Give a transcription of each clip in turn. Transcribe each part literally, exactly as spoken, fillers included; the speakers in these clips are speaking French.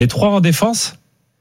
Les trois en défense,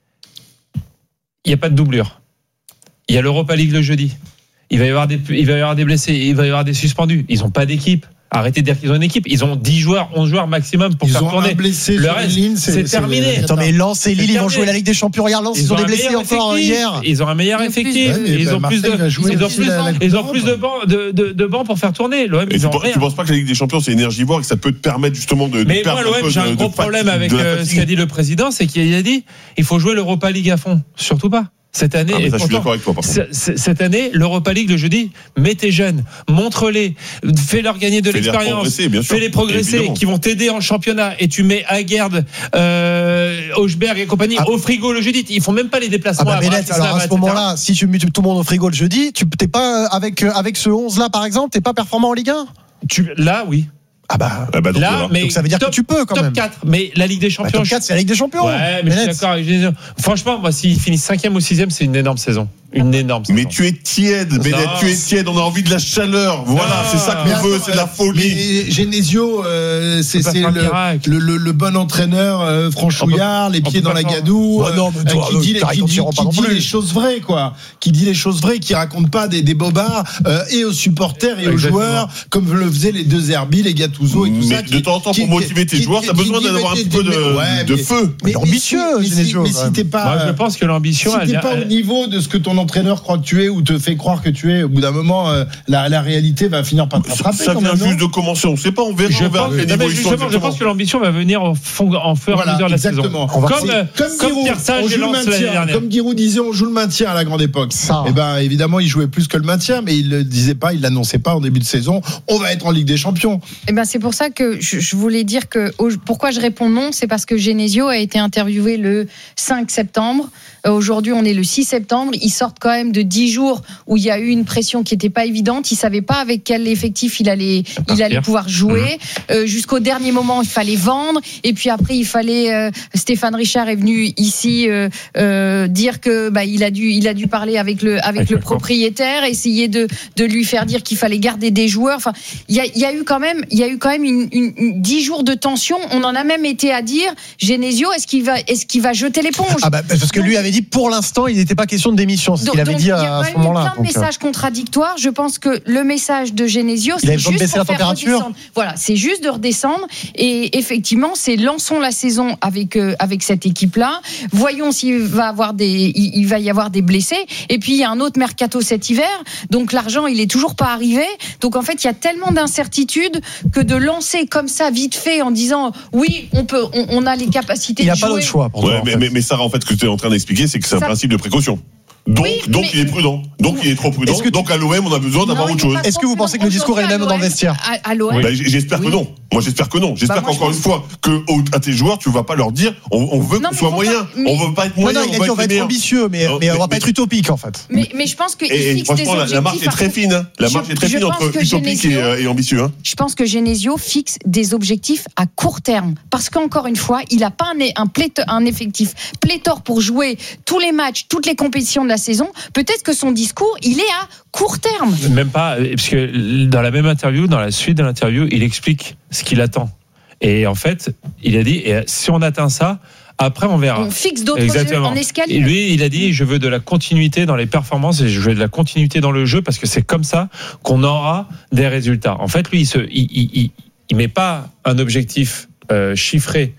il n'y a pas de doublure. Il y a l'Europa League le jeudi. Il va y avoir des, il va y avoir des blessés, il va y avoir des suspendus. Ils n'ont pas d'équipe. Arrêtez de dire qu'ils ont une équipe. Ils ont dix joueurs, onze joueurs maximum pour ils faire ont tourner. Un blessé le reste, ligne, c'est, c'est, c'est terminé. C'est... Attends, mais Lens et Lille, ils vont jouer la Ligue des Champions. Regarde, Lens, ils, ils ont des blessés encore hier. Ils ont un meilleur effectif. Ouais, ils, bah, ont plus de, ils ont plus, ils ont plus de bancs de, de, de bancs pour faire tourner. L'O M, et tu, ne penses pas que la Ligue des Champions c'est énergivore et que ça peut te permettre justement de, de mais perdre moi, l'O M, j'ai un gros problème avec euh, ce qu'a dit le président, c'est qu'il a dit il faut jouer l'Europa League à fond. Surtout pas. Cette année, ah, et ça, pourtant, je suis d'accord avec toi, par contre. Cette année, l'Europa League le jeudi, mets tes jeunes, montre-les, fais-leur gagner de fais l'expérience, les fais-les progresser, évidemment. Qui vont t'aider en championnat. Et tu mets Aguerd, euh, Hochberg et compagnie ah. au frigo le jeudi. Ils font même pas les déplacements. Ah bah, à Bennett, alors à ce moment-là, si tu mets tout le monde au frigo le jeudi, tu t'es pas avec avec ce onze là par exemple, t'es pas performant en Ligue un. Tu là, oui. Ah bah, ah bah donc, là, mais donc ça veut dire top, que tu peux quand top même. quatre, mais la Ligue des Champions. Bah, top quatre, c'est la Ligue des Champions. Ouais, mais Bennett. Je suis d'accord avec Genesio. Franchement, moi, s'ils finissent cinquième ou sixième, c'est une énorme saison. Une énorme saison. Mais tu es tiède, Bennett, tu es tiède. On a envie de la chaleur. Voilà, non, c'est ça qu'on veut, c'est de la folie. Mais Genesio, euh, c'est, c'est le, le, le, le bon entraîneur euh, franchouillard, les pieds dans la gadoue, bah non, mais toi, euh, qui dit, les, qui dit, qui dit les choses vraies, quoi. Qui dit les choses vraies, qui raconte pas des, des bobards euh, et aux supporters et aux Exactement. joueurs, comme le faisaient les deux Herbie, les Gattuso et tout mais ça. De temps en temps, pour motiver tes joueurs, t'as besoin d'avoir un petit peu de feu. Mais ambitieux, Genesio. Mais si t'es pas, je pense que l'ambition, si t'es pas au niveau de ce que ton entraîneur croit que tu es ou te fait croire que tu es, au bout d'un moment, euh, la, la réalité va finir par te rattraper. Ça vient juste de commencer, on ne sait pas, on verra. Je, on verra pense, non, justement, je pense que l'ambition va venir en, fond, en fur et voilà, à mesure de la exactement. saison. Comme, comme, comme Giroud, Pierre on joue le maintien. Comme Giroud disait, on joue le maintien à la grande époque. Et ben évidemment, il jouait plus que le maintien, mais il le disait pas, il l'annonçait pas en début de saison. On va être en Ligue des Champions. Et ben c'est pour ça que je, je voulais dire que pourquoi je réponds non, c'est parce que Genesio a été interviewé le cinq septembre. Aujourd'hui, on est le six septembre. Ils sortent quand même de dix jours où il y a eu une pression qui n'était pas évidente. Ils ne savaient pas avec quel effectif il allait, il allait pouvoir jouer. Mmh. Euh, jusqu'au dernier moment, il fallait vendre. Et puis après, il fallait. Euh, Stéphane Richard est venu ici euh, euh, dire que bah, il a dû, il a dû parler avec le, avec, avec le propriétaire, essayer de, de lui faire dire qu'il fallait garder des joueurs. Enfin, il y a, il y a eu quand même, il y a eu quand même une, une, une dix jours de tension. On en a même été à dire, Genesio, est-ce qu'il va, est-ce qu'il va jeter l'éponge? Ah bah, parce que lui avait dit pour l'instant il n'était pas question de démission, c'est ce qu'il avait dit à ce moment-là. Il y a plein de messages contradictoires. Je pense que le message de Genesio, c'est juste baisser pour la faire température. Redescendre. Voilà, c'est juste de redescendre. Et effectivement, c'est lançons la saison avec euh, avec cette équipe-là. Voyons s'il va avoir des, il, il va y avoir des blessés. Et puis il y a un autre mercato cet hiver. Donc l'argent, il est toujours pas arrivé. Donc en fait, il y a tellement d'incertitudes que de lancer comme ça vite fait en disant oui, on peut, on, on a les capacités. Il n'y a de pas jouer. d'autre choix. Pour ouais, toi, mais, en fait. mais, mais Sarah, en fait, ce que tu es en train d'expliquer, c'est que c'est un ça... principe de précaution. Donc, oui, donc mais... il est prudent. Donc il est trop prudent. Tu... Donc à l'O M, on a besoin d'avoir non, autre chose. Est-ce que vous pensez que le discours est le même dans le vestiaire? À, à l'O M bah, J'espère oui. que non. Moi, j'espère que non. J'espère bah, moi, qu'encore pense... une fois, que à tes joueurs, tu ne vas pas leur dire on, on veut non, qu'on soit moyen. Pas... Mais... On veut pas être moyen. Non, non, il a dit on va être ambitieux, mais, non, mais on va pas être utopique en fait. Mais, mais je pense que et, fixe franchement, des la marque est très fine. Hein. La marque est très fine entre utopique et ambitieux. Je pense que Genesio fixe des objectifs à court terme, parce qu'encore une fois, il n'a pas un, pléthore, un effectif pléthore pour jouer tous les matchs, toutes les compétitions de la saison. Peut-être que son discours, il est à court terme. Même pas, parce que dans la même interview, dans la suite de l'interview, il explique ce qu'il attend. Et en fait, il a dit, et si on atteint ça, après on verra. On fixe d'autres jeux en escalier. Et lui, il a dit, je veux de la continuité dans les performances et je veux de la continuité dans le jeu parce que c'est comme ça qu'on aura des résultats. En fait, lui, il se, il, il, il, il met pas un objectif euh, chiffré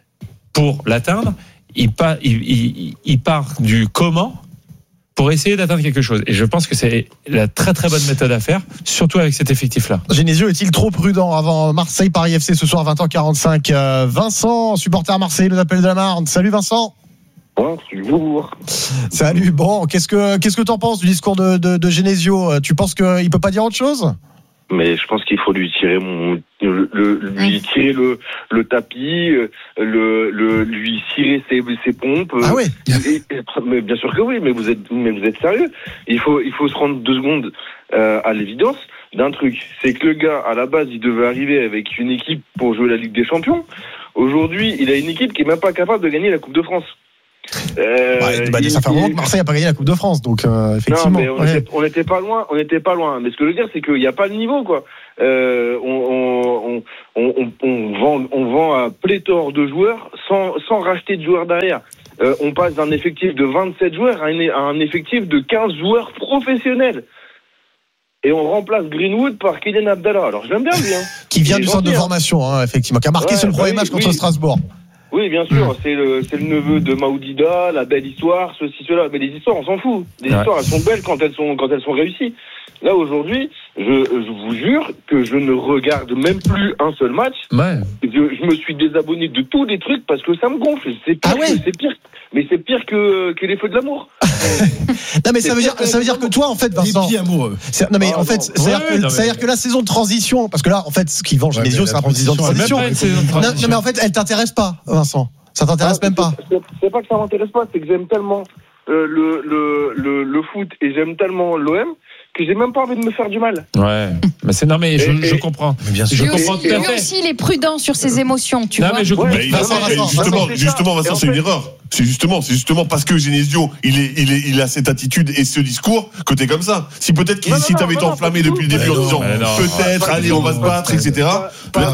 pour l'atteindre. Il part, il, il, il part du comment pour essayer d'atteindre quelque chose. Et je pense que c'est la très très bonne méthode à faire, surtout avec cet effectif-là. Genesio est-il trop prudent avant Marseille-Paris F C ce soir vingt heures quarante-cinq? euh, Vincent, supporter à Marseille, nous appelle de la Marne. Salut Vincent. Bonjour. Salut, bon, qu'est-ce que qu'est-ce que t'en penses du discours de, de, de Genesio? Tu penses qu'il peut pas dire autre chose? Mais je pense qu'il faut lui tirer mon, le, le, lui tirer le, le tapis, le, le, lui cirer ses, ses pompes. Ah ouais. Et, et, mais bien sûr que oui, mais vous êtes, mais vous êtes sérieux. Il faut, il faut se rendre deux secondes euh, à l'évidence d'un truc. C'est que le gars, à la base, il devait arriver avec une équipe pour jouer la Ligue des Champions. Aujourd'hui, il a une équipe qui est même pas capable de gagner la Coupe de France. Euh, ouais, bah, il, ça fait un moment que Marseille n'a pas gagné la Coupe de France, donc euh, effectivement. Non, mais on, ouais. était, on était pas loin, on était pas loin. Mais ce que je veux dire, c'est qu'il n'y a pas le niveau, quoi. euh, on, on, on, on, on vend, on vend un pléthore de joueurs sans, sans racheter de joueurs derrière. Euh, on passe d'un effectif de vingt-sept joueurs à, une, à un effectif de quinze joueurs professionnels. Et on remplace Greenwood par Kylian Abdallah. Alors j'aime bien lui. Hein. Qui vient du gentil, centre de hein. formation, hein, effectivement, qui a marqué Ouais, sur le premier bah match oui, contre oui. Strasbourg. Oui, bien sûr, mmh. c'est le c'est le neveu de Maoudida, la belle histoire, ceci, cela. Mais les histoires, on s'en fout. Les ouais. histoires, elles sont belles quand elles sont quand elles sont réussies. Là aujourd'hui, je, je vous jure que je ne regarde même plus un seul match. Ouais. Je, je me suis désabonné de tous les trucs parce que ça me gonfle. C'est pire, ah ouais. c'est pire. Mais c'est pire que, que les feux de l'amour. Non mais ça veut dire ça veut dire que toi en fait Vincent. Des pieds amoureux. C'est, non mais ah, en fait, c'est à dire que, mais... que la saison de transition, parce que là en fait ce qui vend ouais, Genesio, c'est un peu une saison de transition. Même pas une saison de transition. Non, non mais en fait, elle t'intéresse pas, Vincent. Ça t'intéresse ah, même pas. C'est, c'est pas que ça m'intéresse pas, c'est que j'aime tellement euh, le, le le le foot et j'aime tellement l'O M que j'ai même pas envie de me faire du mal. Ouais, mais c'est non mais je, et, je comprends. Mais bien sûr. Je lui comprends aussi, tout à lui fait. aussi, il est prudent sur ses émotions, tu non, vois. Mais je ouais, comprends. Mais Vincent, Vincent, justement, Vincent, justement, Vincent, c'est une erreur. C'est justement, c'est justement parce que Genesio, il est, il est, il a cette attitude et ce discours que t'es comme ça. Si peut-être qu'il, non, si non, t'avais été enflammé depuis le début en disant peut-être, allez, on va se battre, et cetera.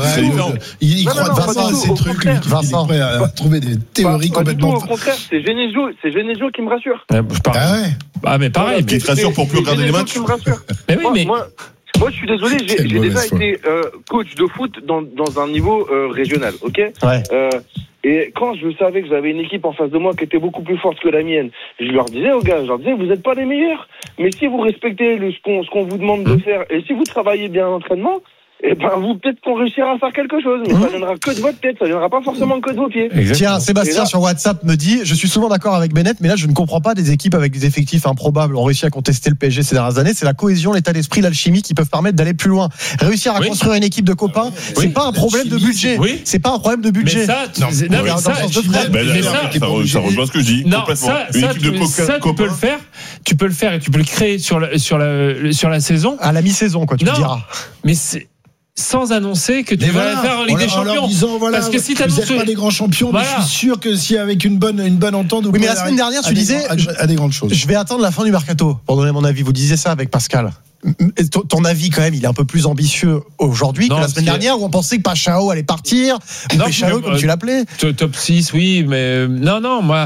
Il croit Vincent à ces trucs, lui, il est prêt à trouver des théories complètement. Au contraire, c'est Genesio, c'est Genesio qui me rassure. Ah ouais. Ah mais pareil. Qui te rassure pour plus regarder les matchs. Mais oui, mais. Moi, je suis désolé, j'ai, j'ai déjà foi. été euh, coach de foot dans, dans un niveau euh, régional, ok ouais. euh, Et quand je savais que j'avais une équipe en face de moi qui était beaucoup plus forte que la mienne, je leur disais aux gars, je leur disais, vous n'êtes pas les meilleurs, mais si vous respectez le, ce, qu'on, ce qu'on vous demande de faire, et si vous travaillez bien à l'entraînement, eh ben, vous, peut-être qu'on réussira à faire quelque chose, mais mmh. ça viendra que de votre tête, ça viendra pas forcément que de vos pieds. Exactement. Tiens, Sébastien là, sur WhatsApp me dit, je suis souvent d'accord avec Bennett, mais là, je ne comprends pas des équipes avec des effectifs improbables ont réussi à contester le P S G ces dernières années. C'est la cohésion, l'état d'esprit, l'alchimie qui peuvent permettre d'aller plus loin. Réussir à oui. construire une équipe de copains, oui. c'est pas un problème de budget. Oui. C'est pas un problème de budget. Mais ça, tu, non, non, mais ça, ça, mais ça, ça rejoint ce que je dis. Non, ça, une équipe de ça, tu peux le faire. Tu peux le faire et tu peux le créer sur la, sur la, sur la saison. À la mi-saison, quoi, tu me diras. Mais c'est, sans annoncer que tu mais vas voilà, faire en Ligue des Champions. Disant, voilà, parce que si tu n'êtes pas des grands champions, voilà. mais je suis sûr que si avec une bonne, une bonne entente. Oui, mais la semaine dernière, tu disais à, à des grandes choses. Je vais attendre la fin du mercato pour donner mon avis. Vous disiez ça avec Pascal. Ton, ton avis quand même, il est un peu plus ambitieux aujourd'hui non, que la semaine dernière où on pensait que Pachao allait partir. Non, Pachao, comme euh, tu l'appelais. Top six, oui, mais non, non, moi.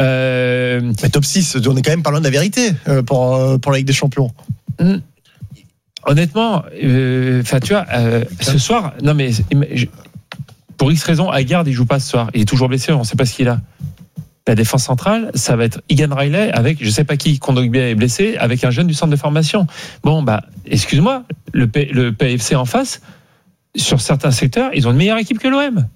Euh... Mais top six, on est quand même pas loin de la vérité pour, pour la Ligue des Champions. Mm. Honnêtement, enfin euh, tu vois, euh, ce soir, non mais je, pour X raison, Aguerd il joue pas ce soir, il est toujours blessé, on sait pas ce qu'il a. La défense centrale, ça va être Egan Riley avec je sais pas qui, Kondogbia est blessé, avec un jeune du centre de formation. Bon bah, excuse-moi, le, P, le P F C en face, sur certains secteurs, ils ont une meilleure équipe que l'O M.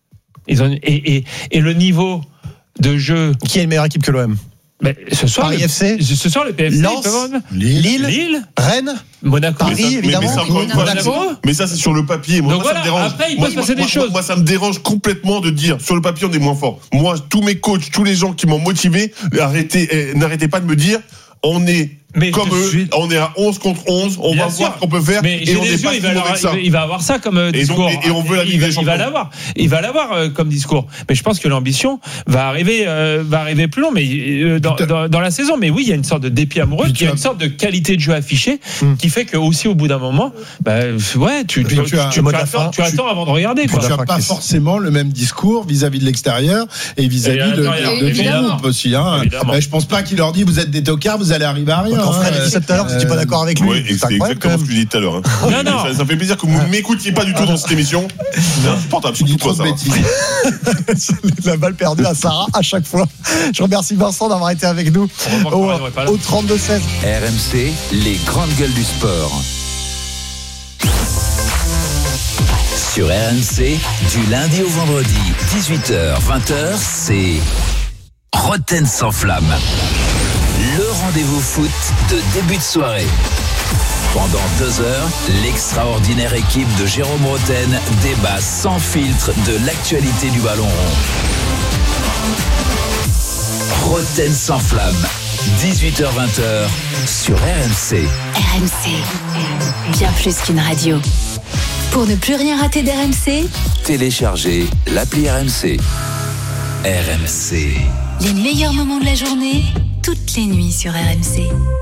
Ils ont et, et, et le niveau de jeu. Qui a une meilleure équipe que l'O M? Mais ce soir, Paris le, F C, ce soir le P F C, Lens, Lille, Lille, Lille, Rennes, Monaco, Paris, mais ça, évidemment. Mais, mais, ça, encore Monaco. Fois, mais ça, c'est sur le papier. Moi, donc moi voilà, ça me dérange. après, il moi, peut se passer moi, des moi, choses. Moi, ça me dérange complètement de dire, sur le papier, on est moins fort. Moi, tous mes coachs, tous les gens qui m'ont motivé, arrêtez, eh, n'arrêtez pas de me dire, on est mais comme eux, suis... on est à onze contre onze, on Bien va sûr. voir ce qu'on peut faire mais et on n'est pas il va, leur, ça. il va avoir ça comme euh, discours. Et, donc, et, et on veut la il, va, il va l'avoir. Il va l'avoir euh, comme discours. Mais je pense que l'ambition va arriver euh, va arriver plus long mais euh, dans, dans, dans la saison mais oui, il y a une sorte de dépit amoureux, il y a une sorte de qualité de jeu affichée hum. qui fait que aussi au bout d'un moment bah ouais, tu tu, tu, tu, as, tu, tu attends, tu attends avant de regarder quoi. Tu n'as pas forcément le même discours vis-à-vis de l'extérieur et vis-à-vis de ton groupe aussi hein. Je pense pas qu'il leur dit vous êtes des tocards, vous allez arriver à rien. Si tu n'es pas d'accord avec lui, ouais, c'est, c'est exactement ce que je disais tout à l'heure. Hein. Non, non. Ça, ça fait plaisir que vous ne m'écoutiez pas du tout dans cette émission. C'est insupportable. Tu dis trop de bêtises. La balle perdue à Sarah à chaque fois. Je remercie Vincent d'avoir été avec nous au, au trente-deux seize. R M C, les grandes gueules du sport. Sur R M C, du lundi au vendredi, dix-huit heures vingt heures, c'est Roten sans flamme. Le rendez-vous foot de début de soirée. Pendant deux heures, l'extraordinaire équipe de Jérôme Roten débat sans filtre de l'actualité du ballon rond. Roten sans flamme, dix-huit heures vingt sur R M C. R M C, bien plus qu'une radio. Pour ne plus rien rater d'R M C, téléchargez l'appli R M C. R M C. Les meilleurs moments de la journée, toutes les nuits sur R M C.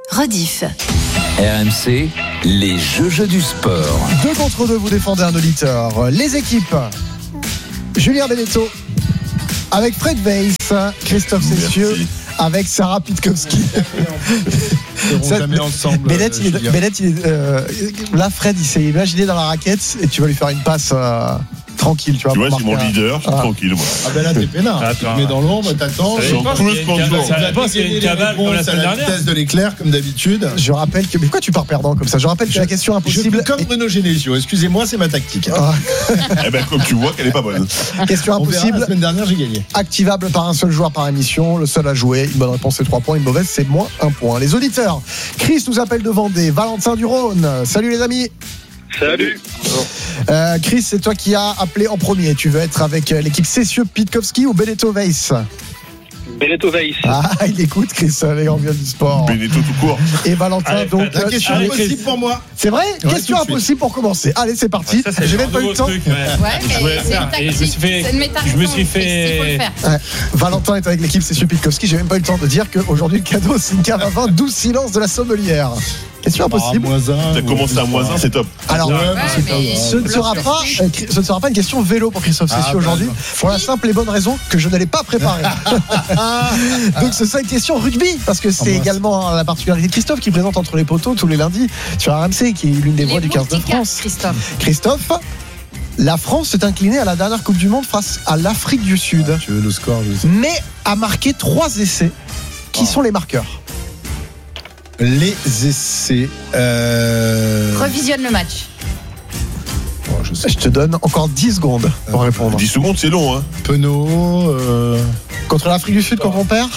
rediff. R M C, les jeux du sport. Deux contre deux, vous défendez un auditeur. Les équipes, Julien Benetto avec Fred Weiss, Christophe Cessieux avec Sarah Pitkowski. Ça, jamais ensemble. Bennett, il est, Bennett, il est, euh, là, Fred, il s'est imaginé dans la raquette et tu vas lui faire une passe euh, tranquille. Tu vois, tu vois c'est mon leader, je suis ah. tranquille. Moi. Ah ben là, t'es peinard. Tu te mets dans l'ombre, t'attends. Je suis en plus quand je C'est une cabale comme la semaine dernière. Vitesse de l'éclair, comme d'habitude. Je rappelle que. Mais pourquoi tu pars perdant comme ça? Je rappelle que je, la question impossible. Je, comme Bruno Genesio, excusez-moi, c'est ma tactique. Ah. Eh ben, comme tu vois qu'elle est pas bonne. Question impossible. La semaine dernière, j'ai gagné. Activable par un seul joueur par émission. Le seul à jouer. Une bonne réponse, c'est trois points. Une mauvaise, c'est moins un point. Les auditeurs. Chris nous appelle de Vendée. Valentin du Rhône. Salut les amis. Salut. Euh, Chris, c'est toi qui as appelé en premier. Tu veux être avec l'équipe Cessieux, Pitkowski ou Benetto Weiss? Benetto Weiss. Ah, il écoute Chris, les grands du sport. Benetto tout court. Et Valentin, allez, donc. La question allez, impossible Chris. pour moi. C'est vrai? Ouais, Question impossible pour commencer. Allez, c'est parti. Ça, c'est J'ai le même pas eu le temps. truc, ouais. Ouais, mais Je voulais c'est faire. une Et je me suis fait. tactique, c'est une méta- Je me suis il faut le fait. faire. Ouais. Valentin est avec l'équipe Cessieux, Pitkowski. J'ai même pas eu le temps de dire qu'aujourd'hui, le cadeau, c'est une cave à vin, douze silence de la sommelière. Question impossible. Ah, moins un. T'as commencé à moins un, c'est top. Alors, Ouais, Ouais, c'est mais- pas ce ne, sera pas, euh, ce ne sera pas une question vélo pour Christophe Cessieux Ah, aujourd'hui, bah, pour la simple et bonne raison que je ne l'ai pas préparé. Donc ce sera une question rugby, parce que c'est mince. également la particularité de Christophe qui présente Entre les poteaux tous les lundis sur R M C, qui est l'une des Il voix est du quinze de multicarte, France. Christophe. Christophe, la France s'est inclinée à la dernière Coupe du Monde face à l'Afrique du Sud, Tu veux le score, je sais. mais a marqué trois essais. Qui sont les marqueurs? Les essais. Euh... Revisionne le match. Oh, je sais. Je te donne encore dix secondes pour répondre. dix secondes, c'est long, hein. Penaud. Euh... Contre l'Afrique du Sud, quand on perd,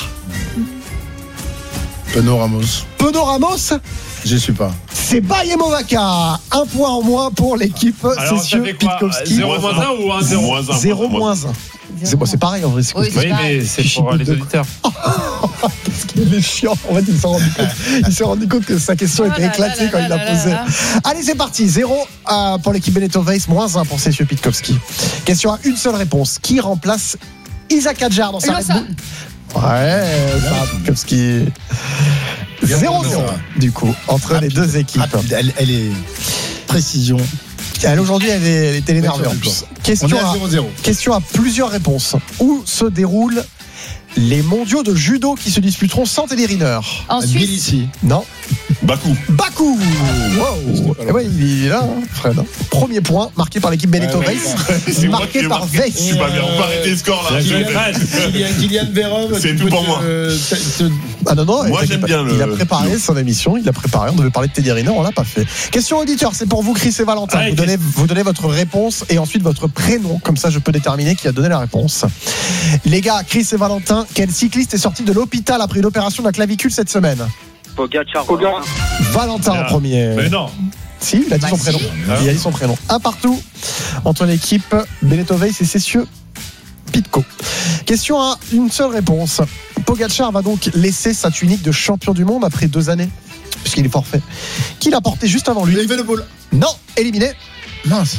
Penaud Ramos. Penaud Ramos, J'y suis pas. c'est Bayemovaka. Un point en moins pour l'équipe Alors, ça Cessieux, fait quoi? Pitkowski. zéro moins un ou un zéro? Moins un. zéro moins un. C'est bon, c'est pareil en vrai. C'est Oui, cool. Oui, mais c'est pour les auditeurs. Qu'est-ce qu'il est chiant. En fait, il s'est rendu compte, il s'est rendu compte que sa question Oh était là éclatée là quand là il l'a là posée. là. Allez, c'est parti. zéro euh, pour l'équipe Benetto Weiss, moins un pour Cessieux, Pitkowski. Question à une seule réponse. Qui remplace Isaac Adjar dans sa Red Lawson. Bull? Ouais, Sarah Pitkowski. zéro zéro du coup, entre les deux équipes. Rapide, elle, elle est précision. Elle, aujourd'hui, elle, est, elle était énervée en plus. On Question est à à, zéro zéro. question à plusieurs réponses. Où se déroulent les mondiaux de judo qui se disputeront sans Teddy Riner? En Suisse. Tbilissi. Non. Bakou. Bakou. Wow. Eh ouais, il est là, hein, Fred. Premier point marqué par l'équipe Benetto Ouais, ouais, Weiss. C'est moi Marqué qui ai par marqué. Weiss. Je suis pas bien. On va arrêter le score là. Bien joué, Je vais- Fred. Kylian, Kylian Vérov. C'est tu tout peux pour te- moi. euh, te- te- Ah non, non, Moi, t'inquiète j'aime pas. bien le- Il a préparé son émission, il a préparé. On devait parler de Teddy Riner, on l'a pas fait. Question auditeur, c'est pour vous, Chris et Valentin. Allez, Vous donnez, vous donnez votre réponse et ensuite votre prénom. Comme ça, je peux déterminer qui a donné la réponse. Les gars, Chris et Valentin, quel cycliste est sorti de l'hôpital après une opération de la clavicule cette semaine? Pogacar. Valentin en Ah. premier. Mais non. Si, il a dit Bah son si. prénom. Il a dit son prénom. Un partout entre l'équipe Benetto Weiss et Cessieux Pitco. Question à une seule réponse. Pogacar va donc laisser sa tunique de champion du monde après deux années, puisqu'il est forfait. Qui l'a porté juste avant lui? Evenepoel. Non, éliminé. Mince.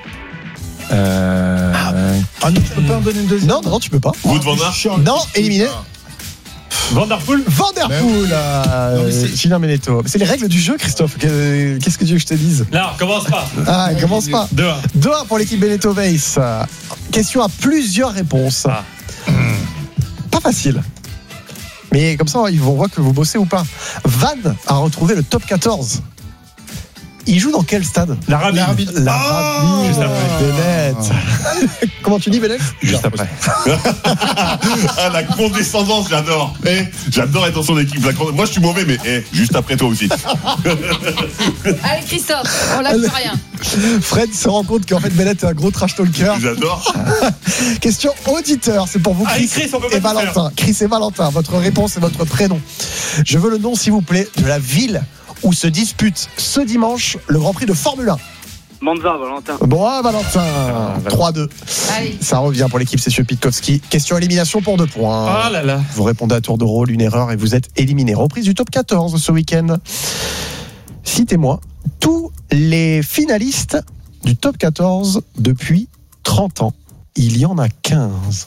Euh... Ah non, tu peux pas en donner une deuxième. Non, non, non, tu peux pas. Wout van Aert. Chiant. Non, éliminé. Van der Poel. Van der Poel. euh, Non, mais c'est- Julien Benetto. C'est les règles du jeu, Christophe. Que- Qu'est-ce que tu veux que je te dise? Non, commence pas. Ah, commence pas. deux un. deux un pour l'équipe Benetto Weiss. Question à plusieurs réponses. Ah. Pas facile. Mais comme ça, ils vont voir que vous bossez ou pas. Van a retrouvé le top quatorze. Il joue dans quel stade? L'Arabie. L'Arabie. L'Arabie. Oh Juste après. Bennett. Comment tu dis, Bennett? Juste après. Ah, la condescendance, j'adore. Eh, j'adore être dans son équipe. La con- Moi, je suis mauvais, mais eh, juste après toi aussi. Allez, Christophe, on lâche plus rien. Fred se rend compte qu'en fait, Bennett est un gros trash talker. J'adore. Question auditeur, c'est pour vous, Allez, Chris, Chris, on peut pas et tout Valentin. Chris et Valentin, votre réponse et votre prénom. Je veux le nom, s'il vous plaît, de la ville où se dispute ce dimanche le Grand Prix de Formule un. Monza, Valentin. Bon, ah, Valentin, Valentin. trois deux. Allez. Ça revient pour l'équipe Cessieux Pitkowski. Question élimination pour deux points. Ah là là. Vous répondez à tour de rôle, une erreur et vous êtes éliminé. Reprise du top quatorze ce week-end. Citez-moi tous les finalistes du top quatorze depuis trente ans. Il y en a quinze.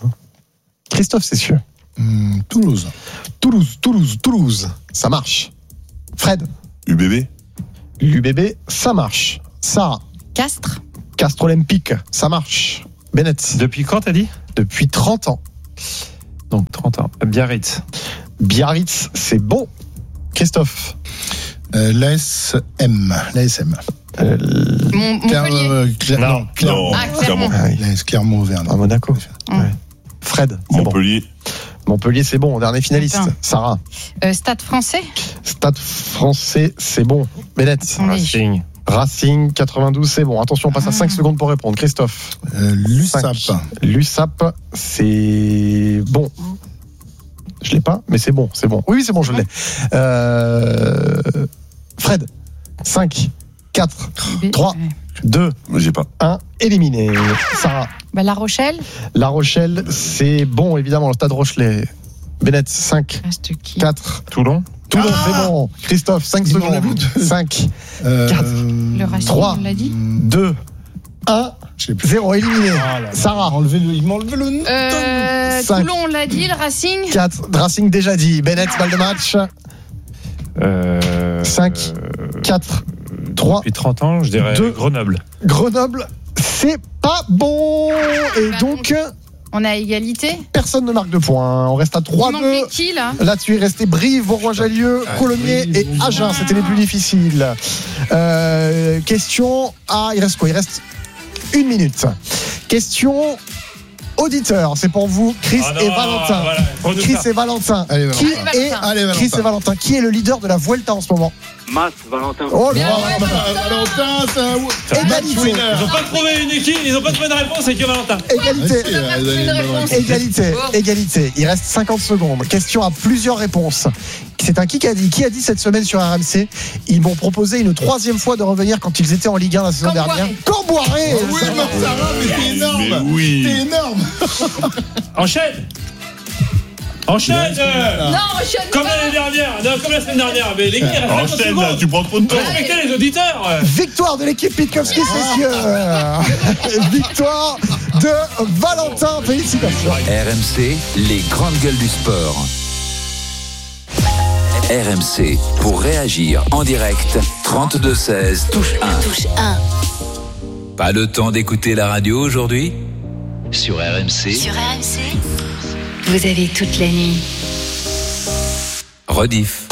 Christophe Cessieux. Hum, Toulouse. Toulouse, Toulouse, Toulouse. Ça marche. Fred. U B B. L'U B B, ça marche. Sarah. Castres. Castres Olympique, ça marche. Bennett. Depuis quand t'as dit? Depuis trente ans. Donc trente ans. Biarritz. Biarritz, c'est bon. Christophe. Euh, L'A S M. L'A S M. Euh, Mon, Claire, Montpellier. euh, Claire- Non. non, Clermont. Non, Ah, Clermont. ah oui. L'A S Clermont-Auvergne. À Monaco. Hum. Ouais. Fred, c'est bon. Montpellier. Montpellier, c'est bon. Dernier finaliste. Putain. Sarah. Euh, Stade français. Stade français, c'est bon. Bennett. Oui. Racing. Racing quatre-vingt-douze, c'est bon. Attention, on passe à Ah. cinq secondes pour répondre. Christophe. Euh, L'U S A P. cinq. L'U S A P, c'est bon. Je l'ai pas, mais c'est bon, c'est bon. Oui, c'est bon, je l'ai. Euh... Fred. cinq, quatre, trois, deux, Moi, j'ai pas. un, éliminé. Sarah. Bah, La Rochelle. La Rochelle, c'est bon, évidemment, le Stade Rochelet. Bennett, cinq, Reste qui? quatre. Toulon. Toulon, Ah c'est bon. Christophe, cinq Il m'en a secondes. vu deux. cinq, Euh, Quatre. Le Racing, trois. on l'a dit. deux, un, Je sais plus. zéro, éliminé. Ah là là. Sarah. Enlevé le- Il m'a enlevé le nom. Euh, Cinq. Toulon, on l'a dit. Le Racing. quatre, Racing déjà dit. Bennett, balle de match. Euh, cinq, quatre, trois, Depuis trente ans, je dirais deux. Grenoble. Grenoble, c'est pas bon. Et Bah, donc, On a égalité. personne ne marque de points. On reste à Il trois manquait deux. qui, là? Là-dessus, il restait Brive, Vaurois-Jallieu, Colomiers Brive, et Brive. Agen. C'était les plus difficiles. Euh, question. Ah, il reste quoi? Il reste une minute. Question auditeur. C'est pour vous, Chris Ah non, et Valentin. voilà, prends-nous Chris ça. et Valentin. Allez, Valentin. Qui Allez, est Valentin. Allez, Valentin. Chris et Valentin, qui est le leader de la Vuelta en ce moment? Mas, Valentin. Oh Bien là ouais, là. Valentin, c'est un Égalité. Ils ont pas trouvé une équipe, ils ont pas trouvé une réponse, c'est que Valentin. Égalité. Ah, si, euh, Une allez, réponse. Valentin. Égalité, Oh. égalité. Il reste cinquante secondes. Question à plusieurs réponses. C'est un qui a dit Qui a dit cette semaine sur R M C? Ils m'ont proposé une troisième fois de revenir quand ils étaient en Ligue un la saison Camboiré. dernière. Camboiré. Oui, mais Sarah, mais c'est Mais énorme. oui. C'est énorme. Enchaîne Enchaîne euh, Non, Rochelle. Comme l'année dernière, non, comme la semaine dernière, mais les gars, il reste cinquante Enchaîne, là, secondes. tu prends trop de temps. Respectez les auditeurs. Victoire de l'équipe Pitkowski, messieurs. Victoire de Valentin. Félicitations. R M C, les grandes gueules du sport. R M C, pour réagir en direct, trente-deux seize, touche un. Touche un. Pas le temps d'écouter la radio aujourd'hui? Sur R M C, Sur R M C, vous avez toute la nuit. rediff.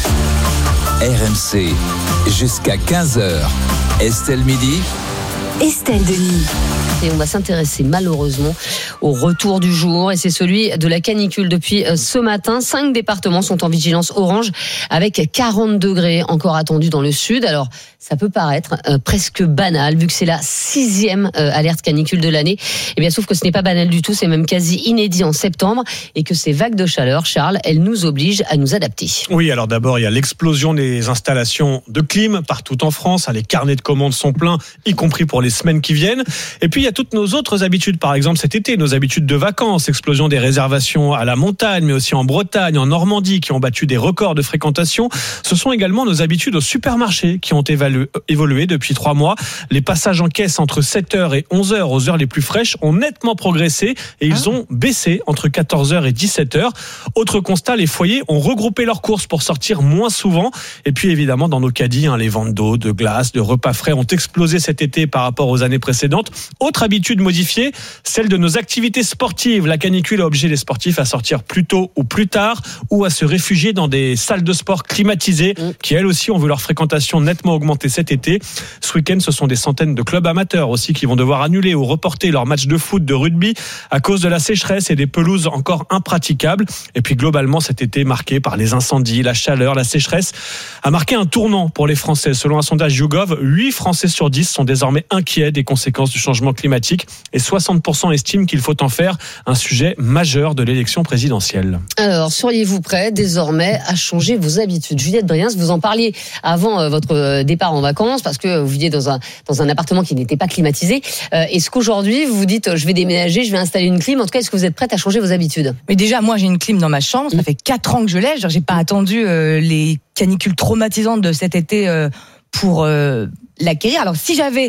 R M C, jusqu'à quinze heures. Estelle Midi. Estelle Denis. Et on va s'intéresser malheureusement au retour du jour, et c'est celui de la canicule. Depuis ce matin, cinq départements sont en vigilance orange avec quarante degrés encore attendus dans le sud. Alors ça peut paraître euh, presque banal vu que c'est la sixième euh, alerte canicule de l'année. Eh bien sauf que ce n'est pas banal du tout, c'est même quasi inédit en septembre, et que ces vagues de chaleur, Charles, elles nous obligent à nous adapter. Oui, alors d'abord il y a l'explosion des installations de clim partout en France. Les carnets de commandes sont pleins, y compris pour les semaines qui viennent. Et puis il y a toutes nos autres habitudes, par exemple cet été, nos habitudes de vacances, explosion des réservations à la montagne, mais aussi en Bretagne, en Normandie, qui ont battu des records de fréquentation. Ce sont également nos habitudes au supermarché qui ont évalué, évolué depuis trois mois. Les passages en caisse entre sept heures et onze heures, aux heures les plus fraîches, ont nettement progressé et ils ont baissé entre quatorze heures et dix-sept heures. Autre constat, les foyers ont regroupé leurs courses pour sortir moins souvent. Et puis évidemment, dans nos caddies, hein, les ventes d'eau, de glace, de repas frais ont explosé cet été par rapport aux années précédentes. Autre habitude modifiée, celle de nos activités sportives. La canicule a obligé les sportifs à sortir plus tôt ou plus tard, ou à se réfugier dans des salles de sport climatisées qui elles aussi ont vu leur fréquentation nettement augmenter cet été. Ce week-end, ce sont des centaines de clubs amateurs aussi qui vont devoir annuler ou reporter leurs matchs de foot, de rugby à cause de la sécheresse et des pelouses encore impraticables. Et puis globalement, cet été marqué par les incendies, la chaleur, la sécheresse a marqué un tournant pour les Français. Selon un sondage YouGov, huit Français sur dix sont désormais inquiets des conséquences du changement climatique et soixante pour cent estiment qu'il faut en faire un sujet majeur de l'élection présidentielle. Alors, seriez-vous prêt désormais à changer vos habitudes? Juliette Briens, vous en parliez avant euh, votre départ en vacances, parce que vous viviez dans un, dans un appartement qui n'était pas climatisé. Euh, est-ce qu'aujourd'hui, vous vous dites, je vais déménager, je vais installer une clim? En tout cas, est-ce que vous êtes prête à changer vos habitudes? Mais déjà, moi, j'ai une clim dans ma chambre. Ça fait quatre ans que je l'ai. J'ai pas attendu euh, les canicules traumatisantes de cet été euh, pour euh, l'acquérir. Alors, si j'avais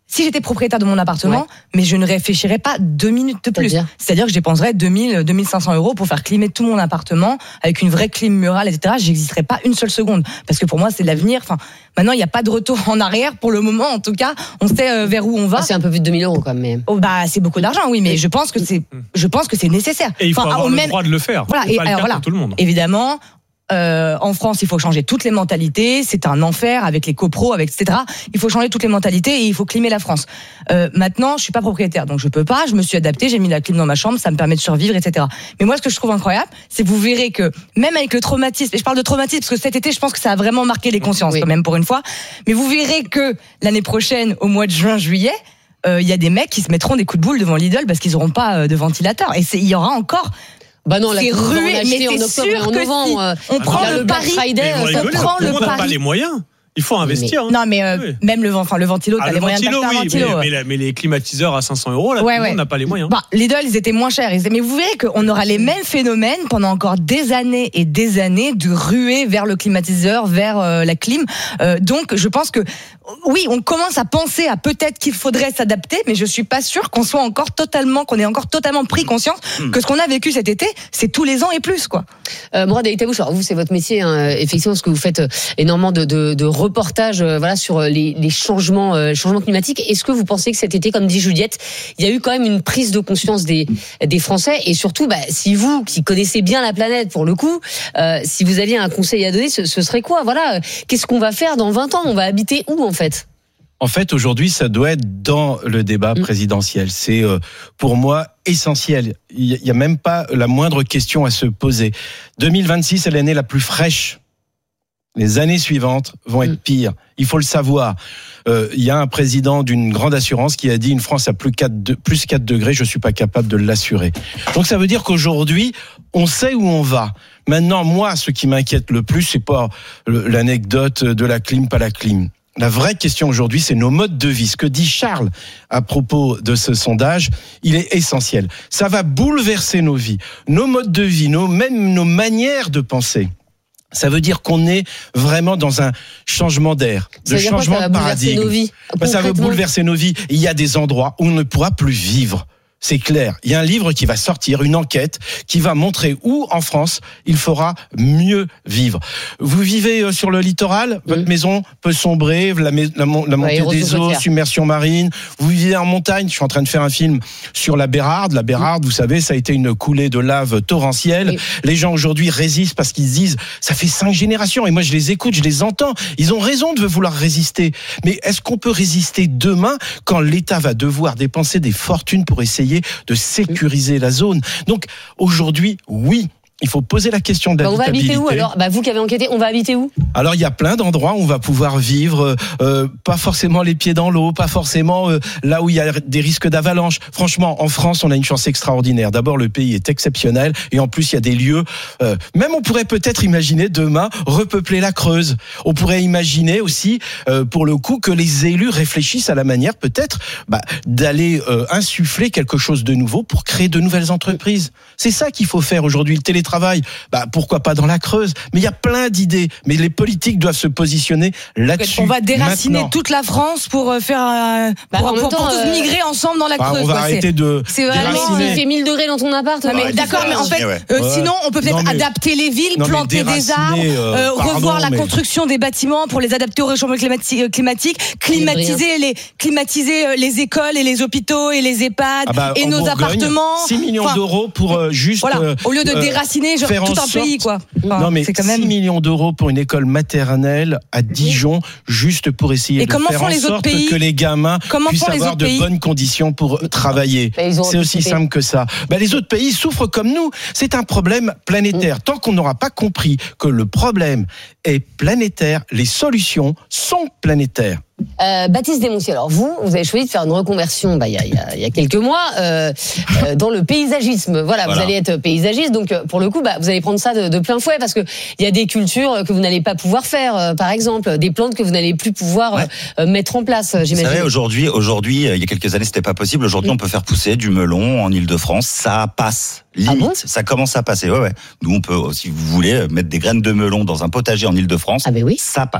si j'étais propriétaire de mon appartement, ouais. mais je ne réfléchirais pas deux minutes de plus. C'est-à-dire, C'est-à-dire que je dépenserais deux mille, deux mille cinq cents euros pour faire climer tout mon appartement avec une vraie clim murale, et cetera. J'existerais pas une seule seconde. Parce que pour moi, c'est l'avenir. Enfin, maintenant, il n'y a pas de retour en arrière pour le moment. En tout cas, on sait vers où on va. Ah, c'est un peu plus de deux mille euros quand même. Oh, bah, c'est beaucoup d'argent, oui, mais je pense que c'est, je pense que c'est nécessaire. Et il faut enfin, avoir le même... droit de le faire. Voilà. Et pas alors, le voilà. pour tout le monde. Évidemment. Euh, en France, il faut changer toutes les mentalités. C'est un enfer avec les copros, avec et cetera. Il faut changer toutes les mentalités et il faut climer la France. Euh, maintenant, je suis pas propriétaire, donc je peux pas. Je me suis adapté. J'ai mis la clim dans ma chambre. Ça me permet de survivre, et cetera. Mais moi, ce que je trouve incroyable, c'est que vous verrez que même avec le traumatisme, et je parle de traumatisme parce que cet été, je pense que ça a vraiment marqué les consciences oui. quand même pour une fois. Mais vous verrez que l'année prochaine, au mois de juin, juillet, il euh, y a des mecs qui se mettront des coups de boule devant Lidl parce qu'ils auront pas euh, de ventilateur. Et il y aura encore. Bah non, la c'est rué, mais en octobre et en novembre. Si on prend le pari, Friday, on prend le pari. On n'a pas les moyens. Il faut investir. Mais, hein. Non, mais euh, oui. même le, enfin, le ventilo, ah, t'as le les moyens ventilo, d'acheter un oui, ventilo. Mais, mais, mais les climatiseurs à cinq cents euros, là, ouais, tout le ouais. monde n'a pas les moyens. Bah, Lidl, ils étaient moins chers. Mais vous verrez qu'on aura les mêmes phénomènes pendant encore des années et des années de ruer vers le climatiseur, vers euh, la clim. Euh, donc, je pense que, oui, on commence à penser à peut-être qu'il faudrait s'adapter, mais je suis pas sûre qu'on soit encore totalement, qu'on ait encore totalement pris conscience mmh. que ce qu'on a vécu cet été, c'est tous les ans et plus, quoi. Euh, Mourad Tabouche, alors vous, c'est votre métier, hein, effectivement, parce que vous faites énormément de, de, de reportages, euh, voilà, sur les, les changements, euh, changements climatiques. Est-ce que vous pensez que cet été, comme dit Juliette, il y a eu quand même une prise de conscience des, des Français, et surtout, bah, si vous, qui connaissez bien la planète pour le coup, euh, si vous aviez un conseil à donner, ce, ce serait quoi? Voilà, qu'est-ce qu'on va faire dans vingt ans? On va habiter où, en fait? En fait, aujourd'hui, ça doit être dans le débat présidentiel. C'est, euh, pour moi, essentiel. Il n'y a même pas la moindre question à se poser. deux mille vingt-six est l'année la plus fraîche. Les années suivantes vont être pires. Il faut le savoir. Euh, il y a un président d'une grande assurance qui a dit une France à plus quatre, de, plus quatre degrés, je suis pas capable de l'assurer. Donc ça veut dire qu'aujourd'hui, on sait où on va. Maintenant, moi, ce qui m'inquiète le plus, c'est pas l'anecdote de la clim, pas la clim. La vraie question aujourd'hui, c'est nos modes de vie. Ce que dit Charles à propos de ce sondage, il est essentiel. Ça va bouleverser nos vies, nos modes de vie, nos, même nos manières de penser. Ça veut dire qu'on est vraiment dans un changement d'air, de changement quoi, de paradigme. Nos vies, ben, ça va bouleverser nos vies. Il y a des endroits où on ne pourra plus vivre. C'est clair. Il y a un livre qui va sortir, une enquête qui va montrer où, en France, il faudra mieux vivre. Vous vivez sur le littoral, votre mmh. maison peut sombrer, la, la, la montée ouais, des eaux, submersion marine. Vous vivez en montagne. Je suis en train de faire un film sur la Bérarde. La Bérarde, mmh. vous savez, ça a été une coulée de lave torrentielle. Oui. Les gens aujourd'hui résistent parce qu'ils se disent, ça fait cinq générations. Et moi, je les écoute, je les entends. Ils ont raison de vouloir résister. Mais est-ce qu'on peut résister demain quand l'État va devoir dépenser des fortunes pour essayer de sécuriser la zone? Donc aujourd'hui, oui, il faut poser la question de l'habitabilité. Bah on va habiter où alors? Bah vous qui avez enquêté, on va habiter où? Alors il y a plein d'endroits où on va pouvoir vivre, euh, pas forcément les pieds dans l'eau, pas forcément euh, là où il y a des risques d'avalanche. Franchement, en France, on a une chance extraordinaire. D'abord, le pays est exceptionnel et en plus il y a des lieux. Euh, même on pourrait peut-être imaginer demain repeupler la Creuse. On pourrait imaginer aussi, euh, pour le coup, que les élus réfléchissent à la manière peut-être bah, d'aller euh, insuffler quelque chose de nouveau pour créer de nouvelles entreprises. C'est ça qu'il faut faire aujourd'hui. Le télétravail. Travail, bah pourquoi pas dans la Creuse? Mais il y a plein d'idées. Mais les politiques doivent se positionner là-dessus. On va déraciner maintenant. toute la France pour faire euh, bah, pour, pour, temps, pour tous euh... migrer ensemble dans la bah, Creuse. On va quoi, arrêter c'est, de. C'est vraiment. Il fait mille degrés dans ton appart. Non, mais ouais, d'accord, mais en fait, ouais. euh, ouais. sinon on peut peut-être non, mais... adapter les villes, non, planter des arbres, euh, euh, pardon, revoir la mais... construction des bâtiments pour les adapter au réchauffement climatique, climatiser les climatiser les écoles et les hôpitaux et les EHPAD ah bah, et nos Bourgogne, appartements. six millions enfin, d'euros pour euh, juste. Voilà. Euh, au lieu de déraciner genre, tout un pays, quoi. Enfin, non mais c'est quand même... six millions d'euros pour une école maternelle à Dijon, juste pour essayer et de faire en sorte pays que les gamins comment puissent avoir de pays bonnes conditions pour travailler. C'est aussi simple que ça. Ben, les autres pays souffrent comme nous. C'est un problème planétaire. Mmh. Tant qu'on n'aura pas compris que le problème est planétaire, les solutions sont planétaires. Euh, Baptiste Desmonciers, alors vous, vous avez choisi de faire une reconversion bah, il, y a, il, y a, il y a quelques mois euh, euh, dans le paysagisme. Voilà, voilà, vous allez être paysagiste, donc pour le coup, bah, vous allez prendre ça de, de plein fouet parce que il y a des cultures que vous n'allez pas pouvoir faire, euh, par exemple, des plantes que vous n'allez plus pouvoir ouais. euh, mettre en place. J'imagine. Vous savez, aujourd'hui, aujourd'hui, il y a quelques années, c'était pas possible. Aujourd'hui, oui. on peut faire pousser du melon en Île-de-France, ça passe. Limite, ah bon ça commence à passer. Ouais, ouais. Nous, on peut, si vous voulez, mettre des graines de melon dans un potager en Île-de-France, ah ben oui. ça passe.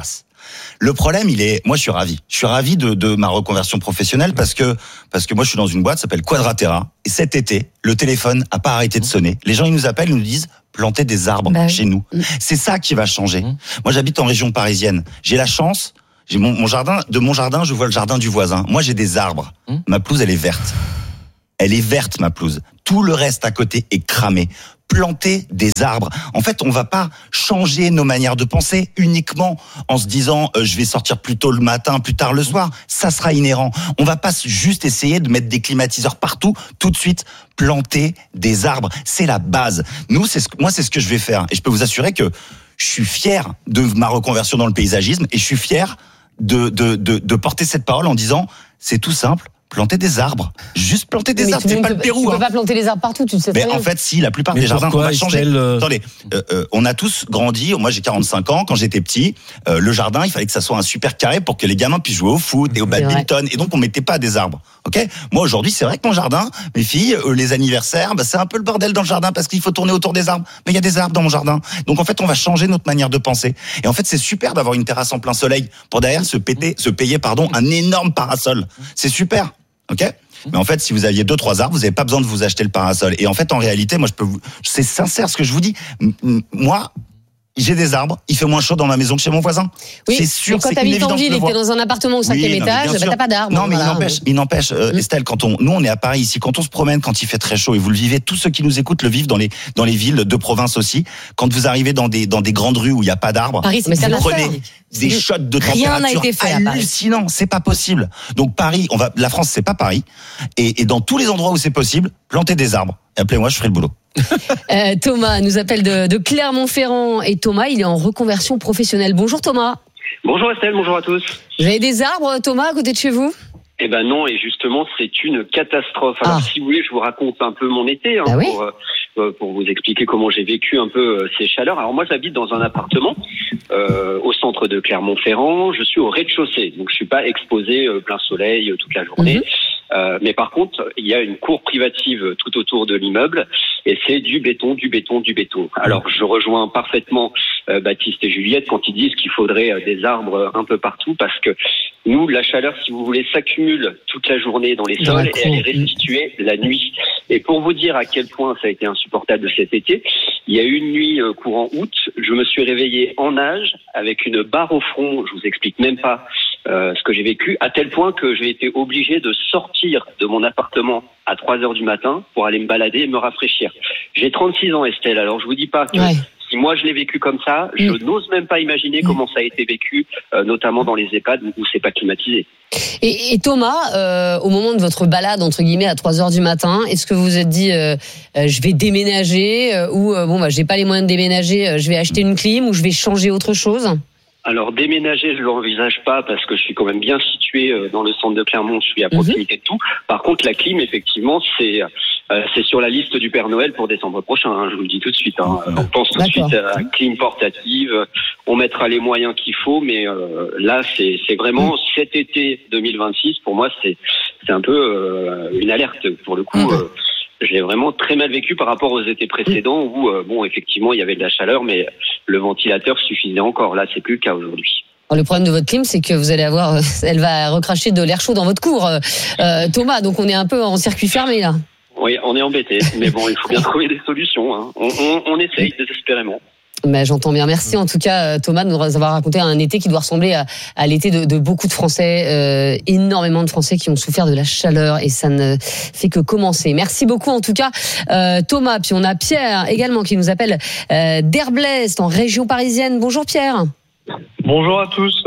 Le problème, il est, moi, je suis ravi. Je suis ravi de, de ma reconversion professionnelle parce que, parce que moi, je suis dans une boîte qui s'appelle Quadratera. Et cet été, le téléphone a pas arrêté de sonner. Les gens, ils nous appellent, ils nous disent, planter des arbres bah, chez nous. C'est ça qui va changer. Mmh. Moi, j'habite en région parisienne. J'ai la chance, j'ai mon, mon jardin, de mon jardin, je vois le jardin du voisin. Moi, j'ai des arbres. Mmh. Ma pelouse, elle est verte. Elle est verte, ma pelouse. Tout le reste à côté est cramé. Planter des arbres. En fait, on va pas changer nos manières de penser uniquement en se disant euh, je vais sortir plus tôt le matin, plus tard le soir. Ça sera inhérent. On va pas juste essayer de mettre des climatiseurs partout tout de suite. Planter des arbres, c'est la base. Nous, c'est ce que, moi, c'est ce que je vais faire. Et je peux vous assurer que je suis fier de ma reconversion dans le paysagisme et je suis fier de de de, de porter cette parole en disant c'est tout simple. Planter des arbres, juste planter des mais arbres, c'est pas peux, le Pérou. Tu hein. peux pas planter les arbres partout, tu le sais Mais très en bien. fait, si, la plupart mais des jardins, on va changer. Euh... Attendez, euh, euh, on a tous grandi. Moi, j'ai quarante-cinq ans. Quand j'étais petit, euh, le jardin, il fallait que ça soit un super carré pour que les gamins puissent jouer au foot et au badminton. Et donc, on mettait pas des arbres. Ok. Moi, aujourd'hui, c'est vrai que mon jardin, mes filles, euh, les anniversaires, bah, c'est un peu le bordel dans le jardin parce qu'il faut tourner autour des arbres. Mais il y a des arbres dans mon jardin. Donc, en fait, on va changer notre manière de penser. Et en fait, c'est super d'avoir une terrasse en plein soleil pour derrière se péter, se payer, pardon, un énorme parasol. C'est super. Ok. Mais en fait, si vous aviez deux, trois arbres, vous n'avez pas besoin de vous acheter le parasol. Et en fait, en réalité, moi, je peux vous, c'est sincère ce que je vous dis. Moi, j'ai des arbres, il fait moins chaud dans ma maison que chez mon voisin. Oui, c'est sûr, mais quand c'est t'habites en ville de et que t'es dans un appartement au cinquième oui, non, étage, bah, t'as pas d'arbres. Non, mais voilà. il n'empêche, il n'empêche, euh, mmh. Estelle, quand on, nous, on est à Paris ici, quand on se promène, quand il fait très chaud, et vous le vivez, tous ceux qui nous écoutent le vivent dans les, dans les villes de province aussi. Quand vous arrivez dans des, dans des grandes rues où il n'y a pas d'arbres, Paris, vous prenez des shots de Rien n'a été fait hallucinants. C'est pas possible. Donc Paris, on va, la France, c'est pas Paris. Et, et dans tous les endroits où c'est possible, plantez des arbres. Et appelez-moi, je ferai le boulot. euh, Thomas nous appelle de, de Clermont-Ferrand et Thomas, il est en reconversion professionnelle. Bonjour Thomas. Bonjour Estelle, bonjour à tous. Vous avez des arbres, Thomas, à côté de chez vous ? Eh ben non, et justement, c'est une catastrophe. Alors, ah. si vous voulez, je vous raconte un peu mon été, hein, ah oui pour, euh, pour vous expliquer comment j'ai vécu un peu euh, ces chaleurs. Alors moi, j'habite dans un appartement euh, au centre de Clermont-Ferrand. Je suis au rez-de-chaussée, donc je suis pas exposé euh, plein soleil euh, toute la journée. Mm-hmm. Euh, mais par contre, il y a une cour privative tout autour de l'immeuble et c'est du béton, du béton, du béton. Alors, je rejoins parfaitement euh, Baptiste et Juliette quand ils disent qu'il faudrait euh, des arbres un peu partout parce que nous, la chaleur, si vous voulez, s'accumule toute la journée dans les sols et elle est restituée la nuit. Et pour vous dire à quel point ça a été insupportable cet été, il y a eu une nuit euh, courant août, je me suis réveillé en nage avec une barre au front, je vous explique même pas Euh, ce que j'ai vécu, à tel point que j'ai été obligé de sortir de mon appartement à trois heures du matin pour aller me balader et me rafraîchir. J'ai trente-six ans, Estelle, alors je vous dis pas que ouais. si moi je l'ai vécu comme ça, je mmh. n'ose même pas imaginer mmh. comment ça a été vécu, euh, notamment dans les EHPAD où c'est pas climatisé. Et, et Thomas, euh, au moment de votre balade, entre guillemets, à trois heures du matin, est-ce que vous vous êtes dit, euh, euh, je vais déménager, euh, ou euh, bon, bah, j'ai pas les moyens de déménager, euh, je vais acheter une clim, ou je vais changer autre chose ? Alors déménager, je l'envisage pas parce que je suis quand même bien situé dans le centre de Clermont, je suis à proximité mmh. de tout. Par contre, la clim, effectivement, c'est euh, c'est sur la liste du Père Noël pour décembre prochain. Hein, je vous le dis tout de suite. Hein. On pense tout D'accord. de suite à la clim portative. On mettra les moyens qu'il faut, mais euh, là, c'est c'est vraiment mmh. cet été deux mille vingt-six. Pour moi, c'est c'est un peu euh, une alerte pour le coup. Mmh. Euh, Je l'ai vraiment très mal vécu par rapport aux étés précédents où, euh, bon, effectivement, il y avait de la chaleur, mais le ventilateur suffisait encore. Là, c'est plus le cas aujourd'hui. Le problème de votre clim, c'est que vous allez avoir, elle va recracher de l'air chaud dans votre cour, euh, Thomas. Donc, on est un peu en circuit fermé là. Oui, on est embêté, mais bon, il faut bien trouver des solutions. Hein. On, on, on essaye désespérément. Ben, j'entends bien. Merci en tout cas, Thomas, de nous avoir raconté un été qui doit ressembler à, à l'été de, de beaucoup de Français, euh, énormément de Français qui ont souffert de la chaleur et ça ne fait que commencer. Merci beaucoup en tout cas, euh, Thomas. Puis on a Pierre également qui nous appelle euh, d'Herblest en région parisienne. Bonjour Pierre. Bonjour à tous.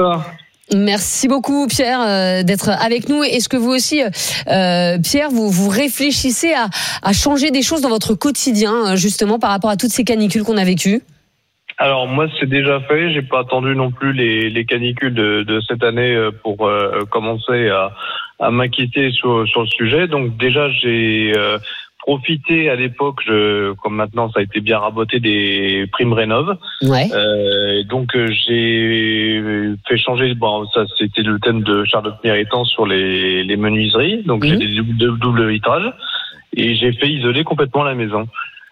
Merci beaucoup Pierre euh, d'être avec nous. Est-ce que vous aussi, euh, Pierre, vous, vous réfléchissez à, à changer des choses dans votre quotidien, justement par rapport à toutes ces canicules qu'on a vécues ? Alors moi c'est déjà fait, j'ai pas attendu non plus les, les canicules de, de cette année pour euh, commencer à, à m'inquiéter sur, sur le sujet. Donc déjà j'ai euh, profité à l'époque, je, comme maintenant ça a été bien raboté, des primes rénov. Ouais. Euh, donc j'ai fait changer, bon ça c'était le thème de Charlotte Méritant sur les, les menuiseries. Donc mmh. j'ai des doubles double vitrages et j'ai fait isoler complètement la maison.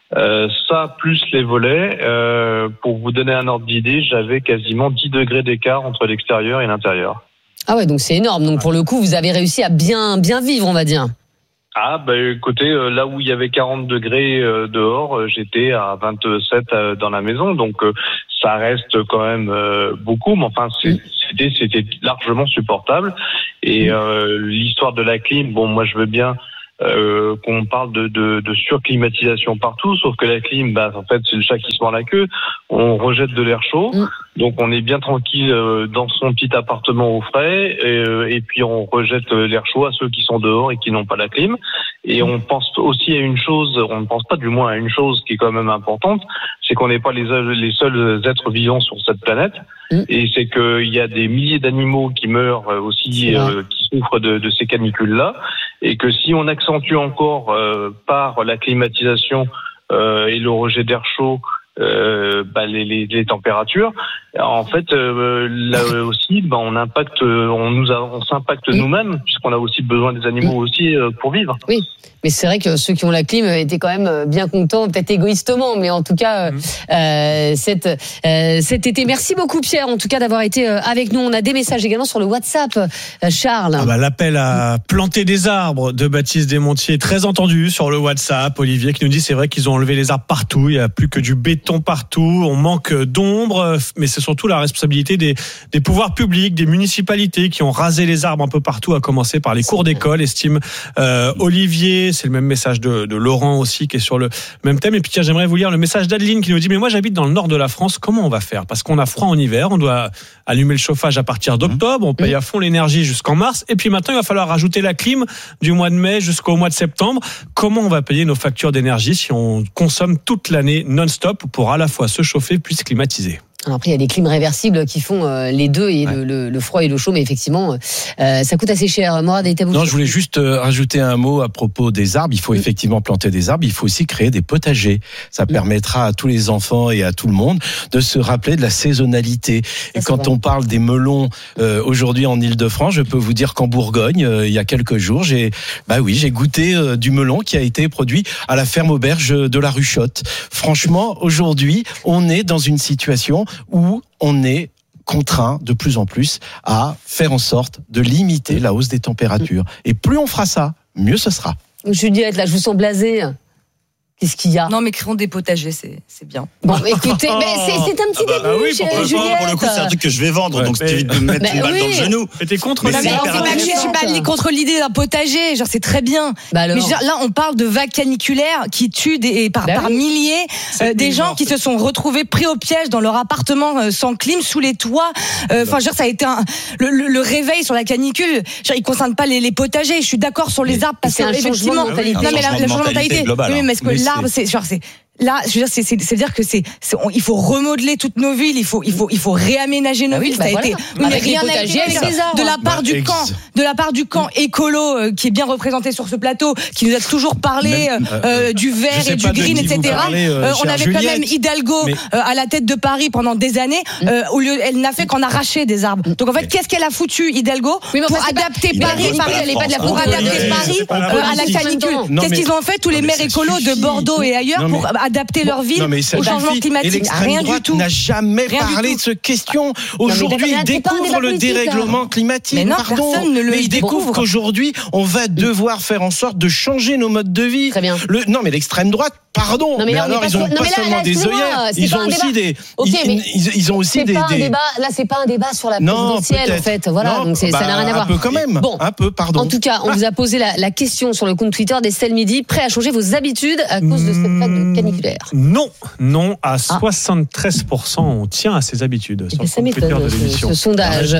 Euh, ça, plus les volets, euh, pour vous donner un ordre d'idée, j'avais quasiment dix degrés d'écart entre l'extérieur et l'intérieur. Ah ouais, donc c'est énorme. Donc pour le coup, vous avez réussi à bien, bien vivre, on va dire. Ah, bah écoutez, euh, là où il y avait quarante degrés euh, dehors, euh, j'étais à vingt-sept euh, dans la maison, donc euh, ça reste quand même euh, beaucoup, mais enfin c'est, c'était, c'était largement supportable. Et euh, l'histoire de la clim, bon, moi je veux bien euh, qu'on parle de, de, de surclimatisation partout, sauf que la clim, bah en fait c'est le chat qui se mord la queue. On rejette de l'air chaud, mmh. donc on est bien tranquille euh, dans son petit appartement au frais, et, euh, et puis on rejette l'air chaud à ceux qui sont dehors et qui n'ont pas la clim. Et on pense aussi à une chose, on ne pense pas du moins à une chose qui est quand même importante, c'est qu'on n'est pas les, les seuls êtres vivants sur cette planète, mmh. et c'est qu'il y a des milliers d'animaux qui meurent aussi, euh, qui souffrent de, de ces canicules-là, et que si on accentue encore euh, par la climatisation euh, et le rejet d'air chaud, Euh, bah, les, les, les températures. En fait, euh, là aussi, bah, on impacte, on nous, a, on s'impacte oui. nous-mêmes, puisqu'on a aussi besoin des animaux oui. aussi euh, pour vivre. Oui, mais c'est vrai que ceux qui ont la clim étaient quand même bien contents, peut-être égoïstement, mais en tout cas, mmh. euh, cet, euh, cet été. Merci beaucoup Pierre, en tout cas d'avoir été avec nous. On a des messages également sur le WhatsApp, Charles. Ah bah, l'appel à planter des arbres de Baptiste Desmontiers, très entendu sur le WhatsApp. Olivier qui nous dit c'est vrai qu'ils ont enlevé les arbres partout, il n'y a plus que du béton partout, on manque d'ombre, mais c'est surtout la responsabilité des, des pouvoirs publics, des municipalités qui ont rasé les arbres un peu partout, à commencer par les cours d'école, estime euh, Olivier. C'est le même message de, de Laurent aussi qui est sur le même thème. Et puis tiens, j'aimerais vous lire le message d'Adeline qui nous dit mais moi j'habite dans le nord de la France, comment on va faire? Parce qu'on a froid en hiver, on doit allumer le chauffage à partir d'octobre, on paye à fond l'énergie jusqu'en mars, et puis maintenant il va falloir rajouter la clim du mois de mai jusqu'au mois de septembre. Comment on va payer nos factures d'énergie si on consomme toute l'année non-stop pour à la fois se chauffer puis se climatiser? Alors après, il y a des clims réversibles qui font euh, les deux, et ouais. le, le, le froid et le chaud, mais effectivement, euh, ça coûte assez cher. Morad et Tabou. Non, je voulais juste euh, rajouter un mot à propos des arbres. Il faut oui. effectivement planter des arbres. Il faut aussi créer des potagers. Ça oui. permettra à tous les enfants et à tout le monde de se rappeler de la saisonnalité. Ça, et quand on parle des melons euh, aujourd'hui en Île-de-France, je peux vous dire qu'en Bourgogne, euh, il y a quelques jours, j'ai, bah oui, j'ai goûté euh, du melon qui a été produit à la ferme auberge de la Ruchotte. Franchement, aujourd'hui, on est dans une situation où on est contraint de plus en plus à faire en sorte de limiter la hausse des températures. Et plus on fera ça, mieux ce sera. Juliette, là, je vous sens blasée. Qu'est-ce qu'il y a? Non, mais créons des potagers, c'est, c'est bien. Bon, écoutez, mais c'est, c'est un petit début, ah bah oui, chez Juliette. Pour le coup, c'est un truc que je vais vendre, ouais, donc si tu évites de me mettre bah une balle oui. dans le genou. Mais t'es contre mais c'est pas, je suis pas contre l'idée d'un potager, genre c'est très bien. Bah mais genre, là, on parle de vagues caniculaires qui tuent des, par, bah par oui. milliers euh, des gens morts. Qui se sont retrouvés pris au piège dans leur appartement euh, sans clim, sous les toits. Enfin, euh, genre ça a été un, le, le, le réveil sur la canicule. Genre, il concerne pas les, les potagers. Je suis d'accord sur les mais arbres parce que effectivement, non mais la changement de mentalité. Oui, mais est-ce que l'arbre, c'est genre c'est là, je veux dire, c'est, c'est, c'est dire que c'est, c'est on, il faut remodeler toutes nos villes, il faut, il faut, il faut réaménager nos ah villes. Oui, bah ça a voilà. été, oui, mais rien n'a été de la part bah, du ex... camp, de la part du camp écolo euh, qui est bien représenté sur ce plateau, qui nous a toujours parlé Même, euh, euh, du vert et du green, et cetera. Parlez, euh, euh, on avait Juliette, quand même Hidalgo mais... euh, à la tête de Paris pendant des années. Euh, au lieu, elle n'a fait qu'en arracher des arbres. Donc en fait, qu'est-ce qu'elle a foutu Hidalgo oui, pour adapter Paris, pour adapter Paris à la canicule? Qu'est-ce qu'ils ont fait tous les maires écolos de Bordeaux et ailleurs pour adapter leur ville non, au changement climatique. Rien du tout. N'a jamais Rien parlé de cette question. Aujourd'hui, ils découvrent le dérèglement climatique. Mais non, pardon. personne ne le mais ils découvrent qu'aujourd'hui, on va devoir faire en sorte de changer nos modes de vie. Très bien. Le, non, mais l'extrême droite, pardon. Non, mais, mais là, alors, ils ont pas, pas seulement là, des œillères. Ils ont aussi des. Okay, ils, ils, ils ont aussi des. Pas un débat, là, c'est pas un débat sur la présidentielle, en fait. Voilà, non, donc c'est, bah, ça n'a rien à voir. Un peu quand même. Bon, un peu, pardon. En tout cas, on vous a posé la, la question sur le compte Twitter d'Estelle Midi. Prêt à changer vos habitudes à cause de cette vague caniculaire? Non, non, à soixante-treize pour cent, on tient à ses habitudes. Sur ça m'étonne, de ce, ce sondage.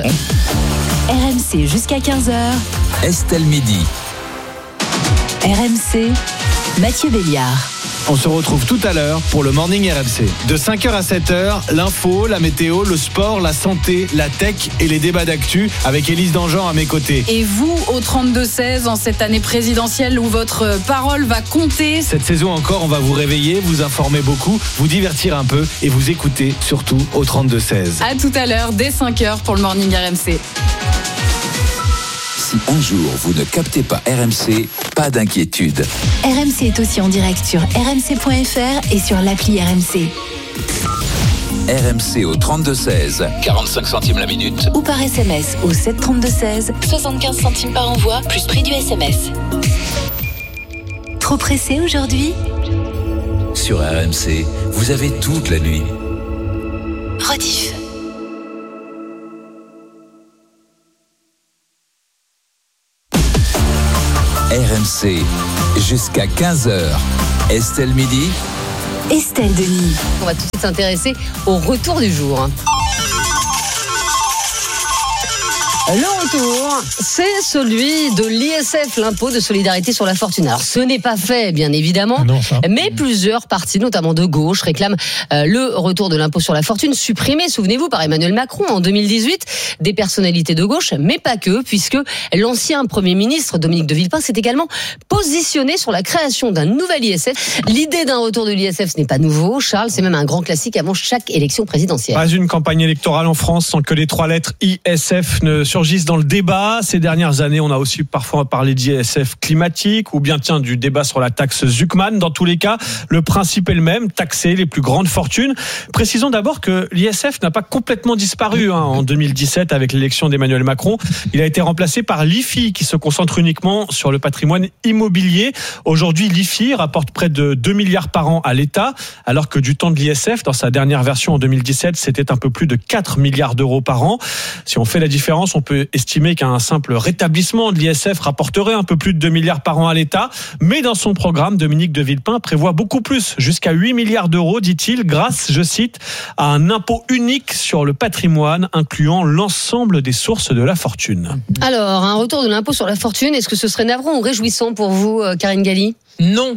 R M C jusqu'à quinze heures. Estelle Midi. R M C, Mathieu Béliard. On se retrouve tout à l'heure pour le Morning R M C. De cinq heures à sept heures, l'info, la météo, le sport, la santé, la tech et les débats d'actu avec Élise Dangean à mes côtés. Et vous, au trente-deux seize, en cette année présidentielle où votre parole va compter. Cette saison encore, on va vous réveiller, vous informer beaucoup, vous divertir un peu et vous écouter surtout au trente-deux seize. À tout à l'heure, dès cinq heures pour le Morning R M C. Si un jour vous ne captez pas R M C, pas d'inquiétude. R M C est aussi en direct sur r m c point f r et sur l'appli R M C. R M C au trente-deux seize, quarante-cinq centimes la minute. Ou par S M S au sept trente-deux seize, soixante-quinze centimes par envoi, plus prix du S M S. Trop pressé aujourd'hui ? Sur R M C, vous avez toute la nuit. Rediff. R M C, jusqu'à quinze heures. Estelle Midi. Estelle Denis. On va tout de suite s'intéresser au retour du jour. Le retour, c'est celui de l'I S F, l'impôt de solidarité sur la fortune. Alors, ce n'est pas fait, bien évidemment, non, mais plusieurs partis, notamment de gauche, réclament euh, le retour de l'impôt sur la fortune, supprimé, souvenez-vous, par Emmanuel Macron en deux mille dix-huit. Des personnalités de gauche, mais pas que, puisque l'ancien Premier ministre, Dominique de Villepin, s'est également positionné sur la création d'un nouvel I S F. L'idée d'un retour de l'I S F, ce n'est pas nouveau, Charles, c'est même un grand classique avant chaque élection présidentielle. Pas une campagne électorale en France sans que les trois lettres I S F ne surgissent dans le débat. Ces dernières années, on a aussi parfois parlé d'I S F climatique ou bien tiens du débat sur la taxe Zuckman. Dans tous les cas, le principe est le même, taxer les plus grandes fortunes. Précisons d'abord que l'I S F n'a pas complètement disparu hein, en deux mille dix-sept avec l'élection d'Emmanuel Macron. Il a été remplacé par l'I F I qui se concentre uniquement sur le patrimoine immobilier. Aujourd'hui, l'I F I rapporte près de deux milliards par an à l'État, alors que du temps de l'I S F, dans sa dernière version en deux mille dix-sept, c'était un peu plus de quatre milliards d'euros par an. Si on fait la différence, on peut estimer qu'un simple rétablissement de l'I S F rapporterait un peu plus de deux milliards par an à l'État. Mais dans son programme, Dominique de Villepin prévoit beaucoup plus, jusqu'à huit milliards d'euros, dit-il, grâce, je cite, à un impôt unique sur le patrimoine, incluant l'ensemble des sources de la fortune. Alors, un retour de l'impôt sur la fortune, est-ce que ce serait navrant ou réjouissant pour vous, Karine Galli ? Non.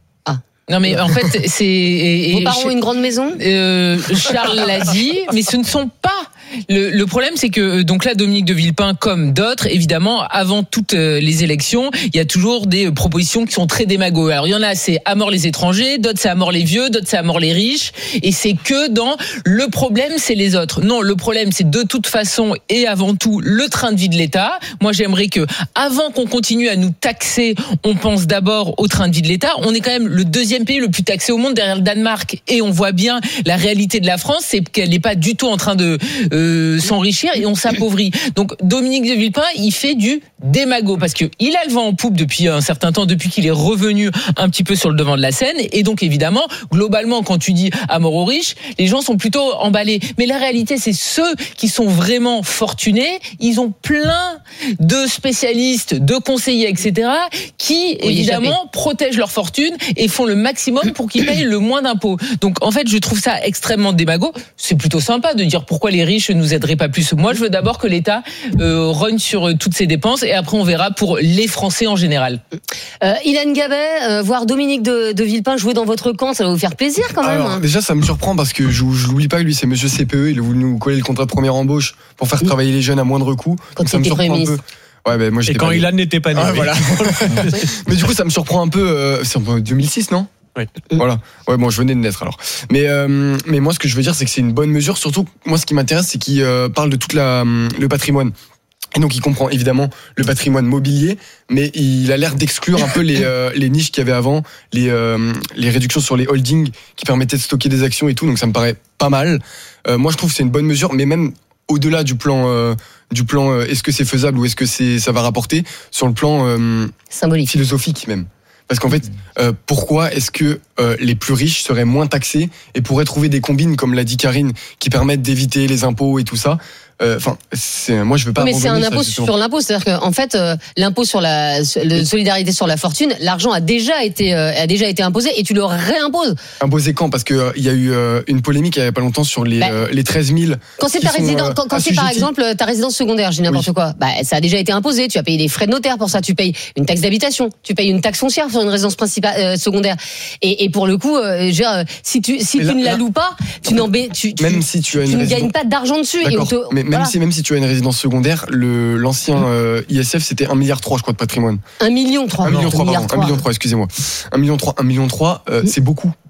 Non mais en fait c'est et, vos parents ont une grande maison. Euh, Charles l'a dit, mais ce ne sont pas. Le, le problème c'est que donc là Dominique de Villepin comme d'autres évidemment avant toutes les élections il y a toujours des propositions qui sont très démagogues. Alors il y en a c'est à mort les étrangers, d'autres c'est à mort les vieux, d'autres c'est à mort les riches et c'est que dans le problème c'est les autres. Non, le problème c'est de toute façon et avant tout le train de vie de l'État. Moi j'aimerais que avant qu'on continue à nous taxer, on pense d'abord au train de vie de l'État. On est quand même le deuxième pays le plus taxé au monde derrière le Danemark et on voit bien la réalité de la France, c'est qu'elle n'est pas du tout en train de euh, s'enrichir et on s'appauvrit. Donc Dominique de Villepin, il fait du démago parce que il a le vent en poupe depuis un certain temps, depuis qu'il est revenu un petit peu sur le devant de la scène et donc évidemment, globalement quand tu dis à mort aux riches, les gens sont plutôt emballés. Mais la réalité, c'est ceux qui sont vraiment fortunés, ils ont plein de spécialistes, de conseillers, et cetera qui oui, évidemment protègent leur fortune et font le maximum pour qu'ils payent le moins d'impôts. Donc en fait, je trouve ça extrêmement démago. C'est plutôt sympa de dire pourquoi les riches ne nous aideraient pas plus. Moi, je veux d'abord que l'État euh, rogne sur toutes ses dépenses et après on verra pour les Français en général. Euh, Ilan Gabet, euh, voir Dominique de, de Villepin jouer dans votre camp, ça va vous faire plaisir quand même. Alors, déjà, ça me surprend parce que je, je l'oublie pas que lui, c'est Monsieur C P E. Il a voulu nous coller le contrat de première embauche pour faire travailler les jeunes à moindre coût. Quand Donc, ça me surprend un peu. Ouais, ben, moi, et quand Ilan n'était pas né. Ah, voilà. Mais du coup, ça me surprend un peu. Euh, c'est en deux mille six, non? Oui. Voilà. Ouais, bon, je venais de naître alors. Mais euh, mais moi, ce que je veux dire, c'est que c'est une bonne mesure. Surtout, moi, ce qui m'intéresse, c'est qu'il euh, parle de toute la le patrimoine. Et donc, il comprend évidemment le patrimoine mobilier, mais il a l'air d'exclure un peu les euh, les niches qu'il y avait avant, les euh, les réductions sur les holdings qui permettaient de stocker des actions et tout. Donc, ça me paraît pas mal. Euh, moi, je trouve que c'est une bonne mesure, mais même au-delà du plan euh, du plan, euh, est-ce que c'est faisable ou est-ce que c'est ça va rapporter sur le plan euh, symbolique, philosophique même. Parce qu'en fait, euh, pourquoi est-ce que euh, les plus riches seraient moins taxés et pourraient trouver des combines, comme l'a dit Karine, qui permettent d'éviter les impôts et tout ça? Enfin, euh, moi je veux pas. Oui, mais c'est un impôt ça, sur l'impôt, c'est-à-dire qu'en fait, euh, l'impôt sur la le solidarité sur la fortune, l'argent a déjà été euh, a déjà été imposé et tu le réimposes. Imposé quand? Parce que il euh, y a eu euh, une polémique il y a pas longtemps sur les bah, euh, les treize mille. Quand c'est ta résidence, euh, quand, quand c'est par exemple ta résidence secondaire, j'ai n'importe oui. quoi. Bah ça a déjà été imposé. Tu as payé des frais de notaire pour ça. Tu payes une taxe d'habitation. Tu payes une taxe foncière sur une résidence principale euh, secondaire. Et, et pour le coup, euh, je veux dire, si tu si là, tu ne la loues pas, tu n'en tu, tu, même si tu as une tu ne résidence... gagnes pas d'argent dessus. Et on te, mais même voilà. si même si tu as une résidence secondaire, le l'ancien euh, I S F c'était un milliard trois, je crois, de patrimoine. Un million trois. Un million trois, pardon. Un million trois, excusez-moi. Un million trois, un million trois, euh, mmh. c'est beaucoup.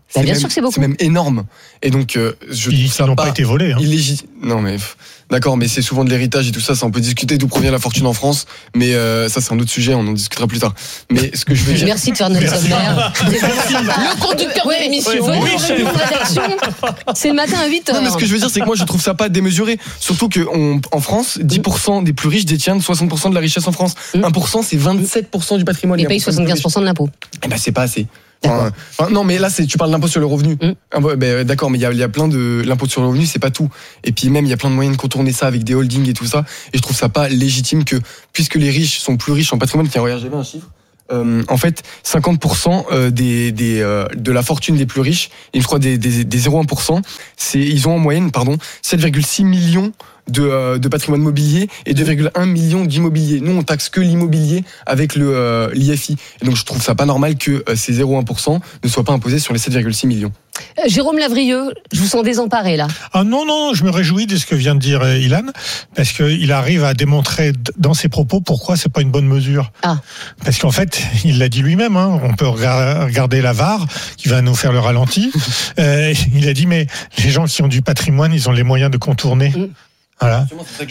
Bah, bien même, sûr que c'est beaucoup. C'est même énorme. Et donc, euh, je Ils trouve ça n'ont pas, pas été volés. Hein. illégitime. Non, mais pff, d'accord, mais c'est souvent de l'héritage et tout ça. Ça, on peut discuter d'où provient la fortune en France, mais euh, ça, c'est un autre sujet. On en discutera plus tard. Mais ce que je veux dire. Merci de faire notre sommaire. Le conducteur Ouais, de l'émission. venez Oui, en réunion de rédaction. C'est le matin à huit heures. Non, mais ce que je veux dire, c'est que moi, je trouve ça pas démesuré. Surtout que on, en France, dix pour cent des plus riches détiennent soixante pour cent de la richesse en France. un pour cent, c'est vingt-sept pour cent du patrimoine. Ils payent soixante-quinze pour cent de l'impôt. Eh ben, c'est pas assez. Enfin, enfin, non, mais là, c'est, tu parles d'impôt sur le revenu. Mm. Ah, ouais, ben, d'accord, mais il y a, il y a plein de, l'impôt sur le revenu, c'est pas tout. Et puis même, il y a plein de moyens de contourner ça avec des holdings et tout ça. Et je trouve ça pas légitime que, puisque les riches sont plus riches en patrimoine, tiens, regarde, j'avais un chiffre. Euh, en fait, cinquante pour cent des, des, euh, de la fortune des plus riches, et je crois des, des, des zéro virgule un pour cent, c'est, ils ont en moyenne, pardon, sept virgule six millions de, euh, de patrimoine mobilier et deux virgule un millions d'immobilier. Nous, on taxe que l'immobilier avec le euh, l'I F I. Et donc, je trouve ça pas normal que euh, ces zéro virgule un pour cent ne soient pas imposés sur les sept virgule six millions. Euh, Jérôme Lavrieux, je vous sens désemparé là. Ah non, non, je me réjouis de ce que vient de dire euh, Ilan, parce qu'il arrive à démontrer d- dans ses propos pourquoi c'est pas une bonne mesure. Ah. Parce qu'en fait, il l'a dit lui-même, hein, on peut rega- regarder la V A R qui va nous faire le ralenti. Euh, il a dit, mais les gens qui ont du patrimoine, ils ont les moyens de contourner. Mm. Voilà.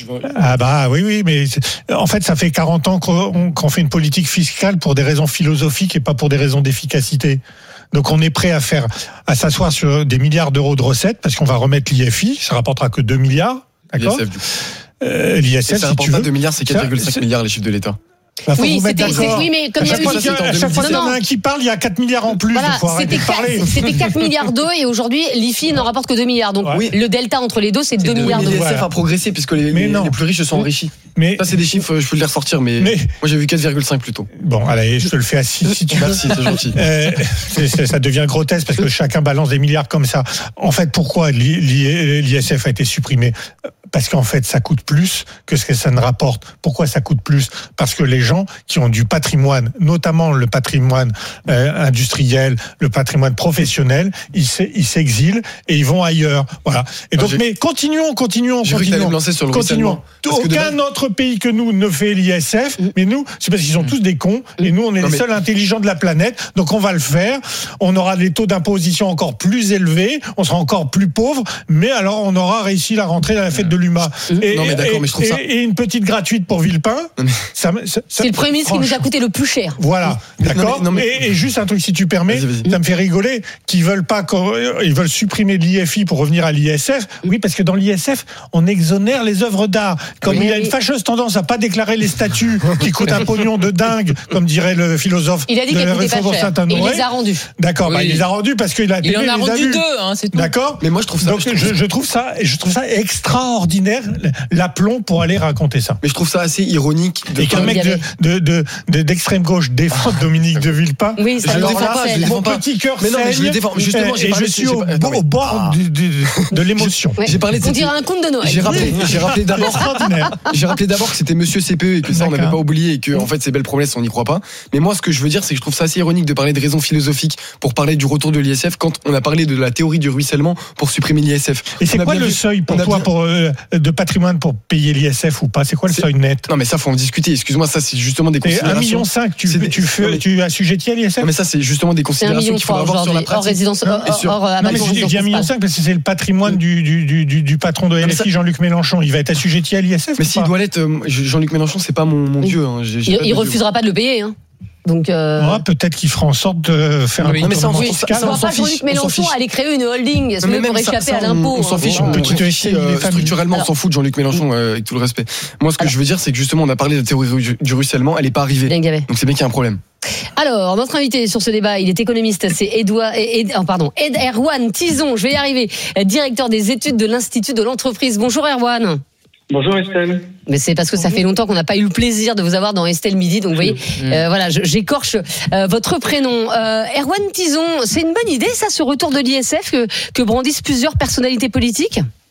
Ah bah oui, oui, mais en fait, ça fait quarante ans qu'on, qu'on fait une politique fiscale pour des raisons philosophiques et pas pour des raisons d'efficacité. Donc on est prêt à faire, à s'asseoir sur des milliards d'euros de recettes parce qu'on va remettre l'I F I, ça rapportera que deux milliards, d'accord ? L'I S F, du coup. Euh, L'I S F, Et ça si rapporte tu pas veux. deux milliards, c'est quatre virgule cinq Ça, milliards les chiffres de l'État. Bah, faut Oui, vous mettre c'était, c'est- d'accord. oui, mais comme à il y a chaque eu- fois, qu'il y a- à chaque fois qu'il y en a Non, un qui parle, il y a quatre milliards en plus. Voilà, donc faut arrêter c'était de parler. quatre, c'était quatre milliards d'euros et aujourd'hui l'I F I n'en rapporte que deux milliards. Donc Oui. le delta entre les deux, c'est deux milliards Mais d'euros. l'I S F a progressé puisque les, Mais les, non. les plus riches se sont enrichis. Mais Ça, c'est des chiffres, je peux les ressortir, mais, Mais- moi j'ai vu quatre virgule cinq plutôt. bon, allez, je te le fais à six si tu veux. Merci, c'est gentil. Euh, c'est- c'est- ça devient grotesque parce que chacun balance des milliards comme ça. En fait, pourquoi l'I- l'I- l'I S F a été supprimé ? Parce qu'en fait, ça coûte plus que ce que ça ne rapporte. Pourquoi ça coûte plus ? Parce que les gens qui ont du patrimoine, notamment le patrimoine euh, industriel, le patrimoine professionnel, ils s'e- ils s'exilent et ils vont ailleurs. Voilà. Et Ah, donc, j'ai- mais continuons, continuons, J'ai cru que t'allais continuons. me lancer sur le Continuons. ruissellement. Parce que de Aucun base- autre pays que nous ne fait l'I S F, mais nous, c'est parce qu'ils sont tous des cons, et nous, on est Non, les mais- seuls intelligents de la planète, donc on va le faire. On aura des taux d'imposition encore plus élevés, on sera encore plus pauvres, mais alors on aura réussi la rentrée à la fête de l'U M A. Et, Non, mais d'accord, et- mais je trouve et- ça- et une petite gratuite pour Villepin. Non, mais- ça me- ça- ça- C'est le Premier ministre qui nous a franchement, coûté le plus cher. Voilà, Mais- non, d'accord. mais- non, mais- Et, et juste un truc, si tu permets, Vas-y, vas-y. ça me fait rigoler qu'ils veulent pas, qu'on- ils veulent supprimer l'I F I pour revenir à l'I S F. Oui, parce que dans l'I S F, on exonère les œuvres d'art. Comme Oui, il a une oui. fâcheuse tendance à pas déclarer les statues qui coûtent un pognon de dingue, comme dirait le philosophe. Il a dit de qu'elle la coûtait pas Faubourg cher. Et il Saint-Honoré. les a rendus. D'accord, bah, Oui. il les a rendus parce qu'il a Il en télé, a les rendu vus. deux, hein, c'est tout. D'accord. Mais moi, je trouve ça- Donc je trouve je, je trouve ça, je trouve ça extraordinaire l'aplomb pour aller raconter ça. Mais je trouve ça assez ironique de Et qu'un parler- mec de, de, de, de- d'extrême gauche défend Dominique de Villepin. Oui, ça Je le le défend défends pas, je le Mon défends pas. petit cœur Mais non, mais je le saigne, défends. Justement, j'ai et parlé je de- suis j'ai au, pas- attends, mais- au bord du- du- de l'émotion. Ouais. J'ai parlé de On cette- dirait un conte de Noël. J'ai rappelé, j'ai rappelé d'abord, Extraordinaire. j'ai rappelé d'abord que c'était Monsieur C P E et que ça on D'accord. n'avait pas oublié et que en fait ces belles promesses on n'y croit pas. Mais moi ce que je veux dire c'est que je trouve ça assez ironique de parler de raisons philosophiques pour parler du retour de l'I S F quand on a parlé de la théorie du ruissellement pour supprimer l'I S F. Et c'est On a quoi bien le vu- seuil pour on a toi bien- pour, euh, de patrimoine pour payer l'I S F ou pas ? C'est quoi le C'est- seuil net ? Non mais ça faut en discuter. Excuse-moi, ça c'est justement des Et un considérations. million cinq, tu, C'est des- tu, non, fais, mais- tu assujettis à l'I S F ? Non mais ça c'est justement des C'est un considérations million qu'il faudra trois avoir sur la aujourd'hui, hors pratique. résidence, Non, hors, et sur- hors, euh, Non, mais abattement je dis résidence un million principale. cinq parce que c'est le patrimoine du, du, du, du, du patron de mais L F I, ça- Jean-Luc Mélenchon. Il va être assujetti à l'I S F Mais ou s'il pas ? doit l'être, euh, Jean-Luc Mélenchon c'est pas mon, mon dieu. Hein. J'ai- j'ai Il, pas il de dieu. refusera pas de le payer. Hein. Donc, euh... Ouais, peut-être qu'il fera en sorte de faire Oui. un Non, mais ça, on contournement s'en- fiscal. ça, on on va s'en pas fiche, Jean-Luc on s'en Mélenchon fiche. aller créer une holding Non, c'est mais mieux pour même ça- échapper ça, à l'impôt. On, on s'en hein. fiche, Bon, on peut petit critiquer, il est euh, famille. structurellement, on Alors- s'en fout de Jean-Luc Mélenchon, euh, avec tout le respect. Moi, ce que je veux dire, c'est que justement, on a parlé de la théorie du, du ruissellement, elle n'est pas arrivée. Bien gavé. Donc c'est bien qu'il y a un problème. Alors, notre invité sur ce débat, il est économiste, c'est Edouard, Ed, oh, pardon, Ed Erwan Tison, je vais y arriver, directeur des études de l'Institut de l'entreprise. Bonjour Erwan. Bonjour Estelle. Mais c'est parce que ça fait longtemps qu'on n'a pas eu le plaisir de vous avoir dans Estelle Midi, donc vous voyez, euh, voilà, je- j'écorche euh, votre prénom. Euh, Erwan Tison, c'est une bonne idée ça, ce retour de l'I S F que, que brandissent plusieurs personnalités politiques ?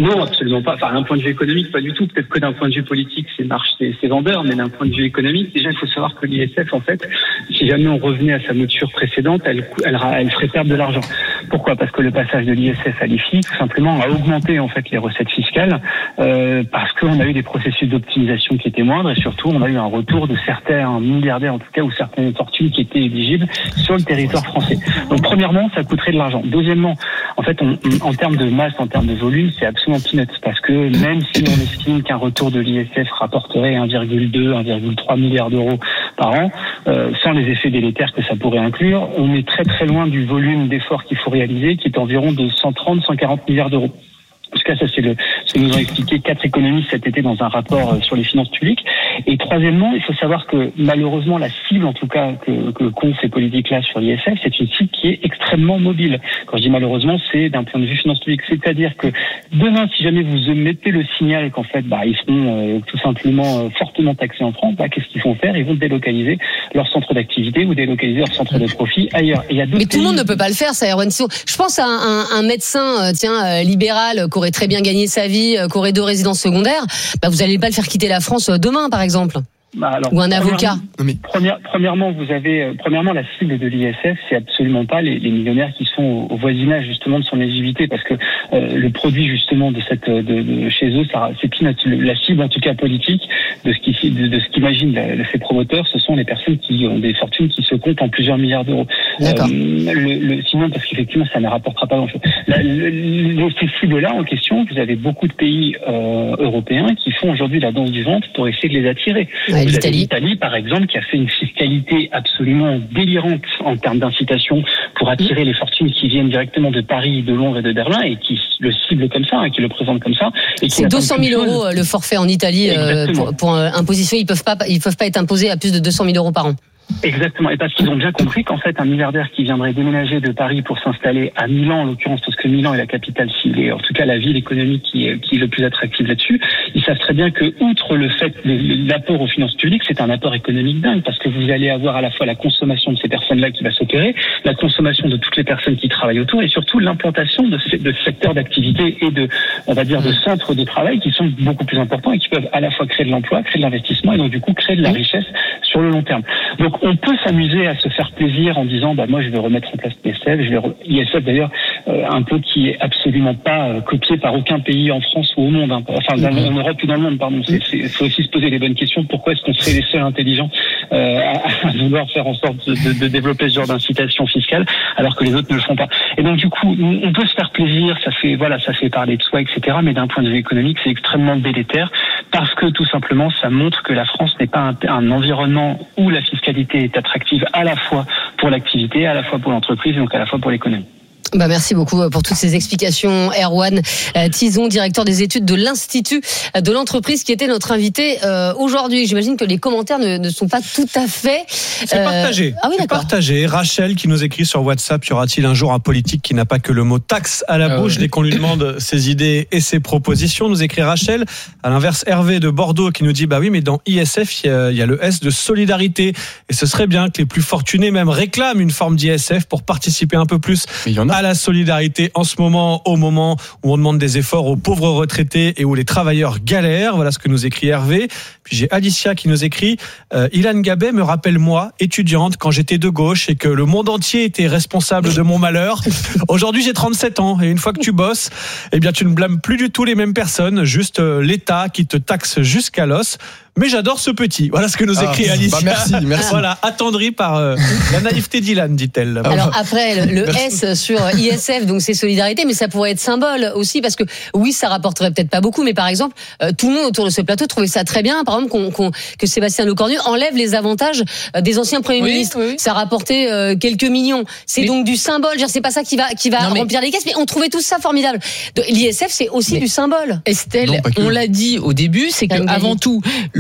Non, absolument pas. Enfin, d'un point de vue économique, pas du tout. Peut-être que d'un point de vue politique, c'est marche, c'est, c'est vendeur, mais d'un point de vue économique, déjà, il faut savoir que l'I S F, en fait, si jamais on revenait à sa mouture précédente, elle, elle, elle ferait perdre de l'argent. Pourquoi ? Parce que le passage de l'I S F à l'I F I, tout simplement, a augmenté, en fait, les recettes fiscales, euh, parce qu'on a eu des processus d'optimisation qui étaient moindres, et surtout, on a eu un retour de certains milliardaires, en tout cas, ou certaines fortunes qui étaient éligibles sur le territoire français. Donc, premièrement, ça coûterait de l'argent. Deuxièmement, en fait, on, on, en termes de masse, en termes de volume, c'est absolument peanuts, parce que même si on estime qu'un retour de l'I S F rapporterait un virgule deux, un virgule trois milliard d'euros par an, euh, sans les effets délétères que ça pourrait inclure, on est très très loin du volume d'efforts qu'il faut réaliser, qui est environ de cent trente à cent quarante milliards d'euros. En tout cas, ça, c'est le, ce que nous ont expliqué quatre économistes cet été dans un rapport sur les finances publiques. Et troisièmement, il faut savoir que malheureusement, la cible, en tout cas, que, que qu'ont ces politiques-là sur l'I S F, c'est une cible qui est extrêmement mobile. Quand je dis malheureusement, c'est d'un point de vue finances publiques. C'est-à-dire que demain, si jamais vous mettez le signal qu'en fait, bah, ils seront euh, tout simplement euh, fortement taxés en France, bah, qu'est-ce qu'ils vont faire ? Ils vont délocaliser leur centre d'activité ou délocaliser leur centre de profit ailleurs. Et il y a Mais tout le monde ne peut pas le faire, ça, Erwan. Je pense à un, un médecin, euh, tiens, euh, libéral, qui aurait très bien gagné sa vie, qui aurait deux résidences secondaires, bah vous n'allez pas le faire quitter la France demain, par exemple. Bah alors, ou un avocat. Première, premièrement, vous avez, euh, premièrement, la cible de l'I S F, c'est absolument pas les, les millionnaires qui sont au, au voisinage justement de son éligibilité, parce que euh, le produit justement de cette, de, de chez eux, ça, c'est peanuts. La cible, en tout cas politique, de ce qui, de, de ce qu'imaginent ces promoteurs, ce sont les personnes qui ont des fortunes qui se comptent en plusieurs milliards d'euros. D'accord. Euh, le, le, sinon, parce qu'effectivement, ça ne rapportera pas grand-chose. La, le, le, ces cibles-là en question, vous avez beaucoup de pays euh, européens qui font aujourd'hui la danse du ventre pour essayer de les attirer. Ouais. Vous L'Italie. avez l'Italie, par exemple, qui a fait une fiscalité absolument délirante en termes d'incitation pour attirer les fortunes qui viennent directement de Paris, de Londres et de Berlin, et qui le cible comme ça, hein, qui le présente comme ça. Et qui c'est deux cent mille euros le forfait en Italie euh, pour, pour euh, imposition. Ils peuvent pas, ils peuvent pas être imposés à plus de deux cent mille euros par an. Exactement, et parce qu'ils ont bien compris qu'en fait un milliardaire qui viendrait déménager de Paris pour s'installer à Milan en l'occurrence, parce que Milan est la capitale ciblée, en tout cas la ville économique qui est, qui est le plus attractive là-dessus, ils savent très bien que outre le fait de l'apport aux finances publiques, c'est un apport économique dingue, parce que vous allez avoir à la fois la consommation de ces personnes-là qui va s'opérer, la consommation de toutes les personnes qui travaillent autour, et surtout l'implantation de, ces, de secteurs d'activité et de, on va dire, de centres de travail qui sont beaucoup plus importants et qui peuvent à la fois créer de l'emploi, créer de l'investissement et donc du coup créer de la richesse sur le long terme. Donc on peut s'amuser à se faire plaisir en disant bah moi je vais remettre en place l'I S F, je vais re... I S F d'ailleurs euh, un peu qui est absolument pas euh, copié par aucun pays en France ou au monde, hein. Enfin dans, en Europe ou dans le monde pardon. C'est, c'est faut aussi se poser les bonnes questions. Pourquoi est-ce qu'on serait les seuls intelligents euh, à, à vouloir faire en sorte de, de, de développer ce genre d'incitation fiscale alors que les autres ne le font pas. Et donc du coup on peut se faire plaisir, ça fait voilà ça fait parler de soi et cetera. Mais d'un point de vue économique c'est extrêmement délétère parce que tout simplement ça montre que la France n'est pas un, un environnement où la fiscalité est attractive à la fois pour l'activité, à la fois pour l'entreprise, donc à la fois pour l'économie. Bah merci beaucoup pour toutes ces explications, Erwan Tison, directeur des études de l'Institut de l'entreprise, qui était notre invité euh, aujourd'hui. J'imagine que les commentaires ne, ne sont pas tout à fait. C'est euh... partagé. Ah oui, c'est d'accord. partagé. Rachel qui nous écrit sur WhatsApp, y aura-t-il un jour un politique qui n'a pas que le mot taxe à la ah bouche ouais. dès qu'on lui demande ses idées et ses propositions? Nous écrit Rachel. À l'inverse, Hervé de Bordeaux qui nous dit bah oui, mais dans I S F, il y a, il y a le S de solidarité et ce serait bien que les plus fortunés même réclament une forme d'I S F pour participer un peu plus mais il y en a. À la solidarité en ce moment, au moment où on demande des efforts aux pauvres retraités et où les travailleurs galèrent. Voilà ce que nous écrit Hervé. Puis j'ai Alicia qui nous écrit euh, Ilan Gabet me rappelle moi, étudiante, quand j'étais de gauche et que le monde entier était responsable de mon malheur. Aujourd'hui, j'ai trente-sept ans et une fois que tu bosses, eh bien, tu ne blâmes plus du tout les mêmes personnes, juste euh, l'État qui te taxe jusqu'à l'os. Mais j'adore ce petit. Voilà ce que nous écrit ah, Alicia. Bah merci, merci. Voilà, attendrie par euh, la naïveté d'Ilan, dit-elle. Alors après, le, le S sur I S F, donc c'est solidarité, mais ça pourrait être symbole aussi, parce que oui, ça rapporterait peut-être pas beaucoup, mais par exemple, euh, tout le monde autour de ce plateau trouvait ça très bien, par exemple, qu'on, qu'on, que Sébastien Lecornu enlève les avantages des anciens premiers oui, ministres. Oui. Ça rapportait euh, quelques millions. C'est mais... donc du symbole. C'est pas ça qui va qui va non, remplir mais... les caisses, mais on trouvait tout ça formidable. L'I S F, c'est aussi mais... du symbole. Estelle, non, on l'a dit au début, c'est que avant tout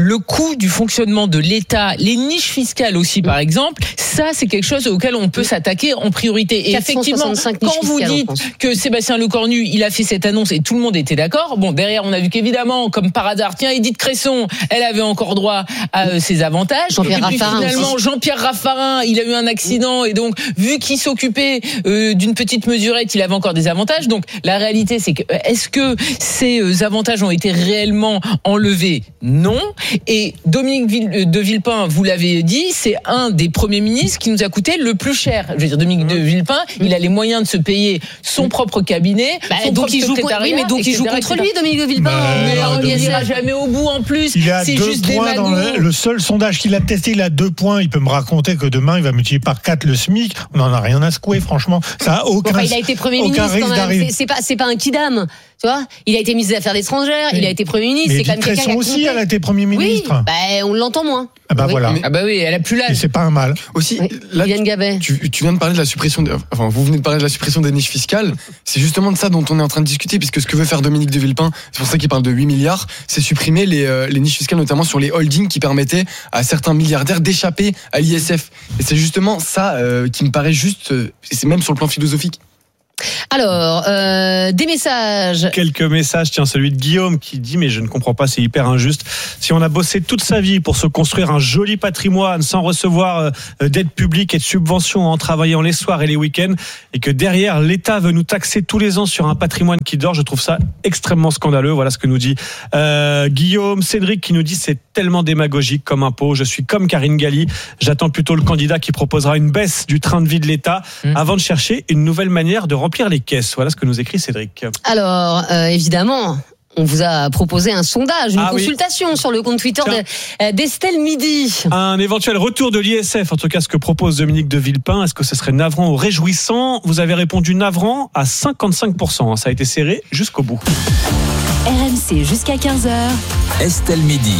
le coût du fonctionnement de l'État, les niches fiscales aussi, par exemple, ça, c'est quelque chose auquel on peut s'attaquer en priorité. Et effectivement, quand vous dites que Sébastien Lecornu, il a fait cette annonce et tout le monde était d'accord, bon, derrière, on a vu qu'évidemment, comme par hasard, tiens, Édith Cresson, elle avait encore droit à euh, ses avantages. Jean-Pierre et puis Raffarin finalement, aussi. Jean-Pierre Raffarin, il a eu un accident et donc, vu qu'il s'occupait euh, d'une petite mesurette, il avait encore des avantages. Donc, la réalité, c'est que est-ce que ces avantages ont été réellement enlevés? Non. Et Dominique de Villepin, vous l'avez dit, c'est un des premiers ministres qui nous a coûté le plus cher. Je veux dire, Dominique de Villepin, il a les moyens de se payer son propre cabinet, bah, son donc propre il joue secrétariat, oui, mais donc il joue contre lui, Dominique de Villepin. Bah, mais euh, on n'ira jamais au bout en plus. Il a c'est deux juste points des dans le, le seul sondage qu'il a testé, il a deux points. Il peut me raconter que demain il va multiplier par quatre le SMIC. On n'en a rien à secouer, franchement. Ça a aucun. Enfin, il a été Premier ministre quand même. C'est, c'est pas, c'est pas un kidam. Tu vois, il a été ministre des Affaires étrangères, oui. il a été Premier ministre. Mais c'est quand même quelqu'un qui a aussi, elle a été Premier ministre. Oui, bah, on l'entend moins. Ah bah oui. voilà. Ah bah oui, elle a plus l'âge. Et c'est pas un mal. Aussi, oui. là, Yann Gabet. Tu, tu viens de parler de la suppression, de, enfin, vous venez de parler de la suppression des niches fiscales. C'est justement de ça dont on est en train de discuter, puisque ce que veut faire Dominique de Villepin, c'est pour ça qu'il parle de huit milliards, c'est supprimer les, euh, les niches fiscales, notamment sur les holdings qui permettaient à certains milliardaires d'échapper à l'I S F. Et c'est justement ça euh, qui me paraît juste, euh, c'est même sur le plan philosophique. Alors, euh, des messages. Quelques messages, tiens, celui de Guillaume qui dit, mais je ne comprends pas, c'est hyper injuste. Si on a bossé toute sa vie pour se construire un joli patrimoine sans recevoir d'aide publique et de subventions en travaillant les soirs et les week-ends, et que derrière l'État veut nous taxer tous les ans sur un patrimoine qui dort, je trouve ça extrêmement scandaleux. Voilà ce que nous dit euh, Guillaume. Cédric qui nous dit, c'est tellement démagogique comme impôt. Je suis comme Karine Galli, j'attends plutôt le candidat qui proposera une baisse du train de vie de l'État mmh. avant de chercher une nouvelle manière de remplir les caisses. Voilà ce que nous écrit Cédric. Alors, euh, évidemment, on vous a proposé un sondage, une ah consultation oui. sur le compte Twitter de, d'Estelle Midi. Un éventuel retour de l'I S F, en tout cas ce que propose Dominique de Villepin. Est-ce que ce serait navrant ou réjouissant? Vous avez répondu navrant à cinquante-cinq pour cent. Ça a été serré jusqu'au bout. R M C jusqu'à quinze heures. Estelle Midi.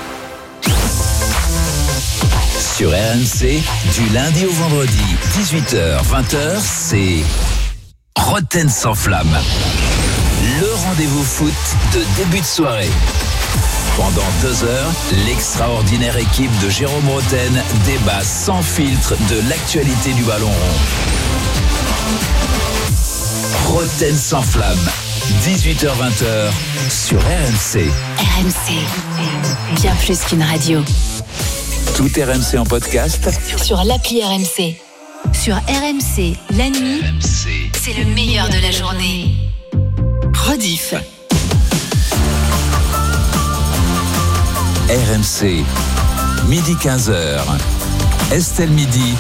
Sur R M C, du lundi au vendredi, dix-huit heures vingt heures, c'est Rotten sans flamme. Le rendez-vous foot de début de soirée. Pendant deux heures, l'extraordinaire équipe de Jérôme Rotten débat sans filtre de l'actualité du ballon rond. Rotten sans flamme, dix-huit heures vingt heures sur R M C. R M C, bien plus qu'une radio. Tout R M C en podcast sur l'appli R M C. Sur R M C, la nuit, R M C. C'est le meilleur de la journée. Rediff. R M C, midi quinze heures. Estelle Midi.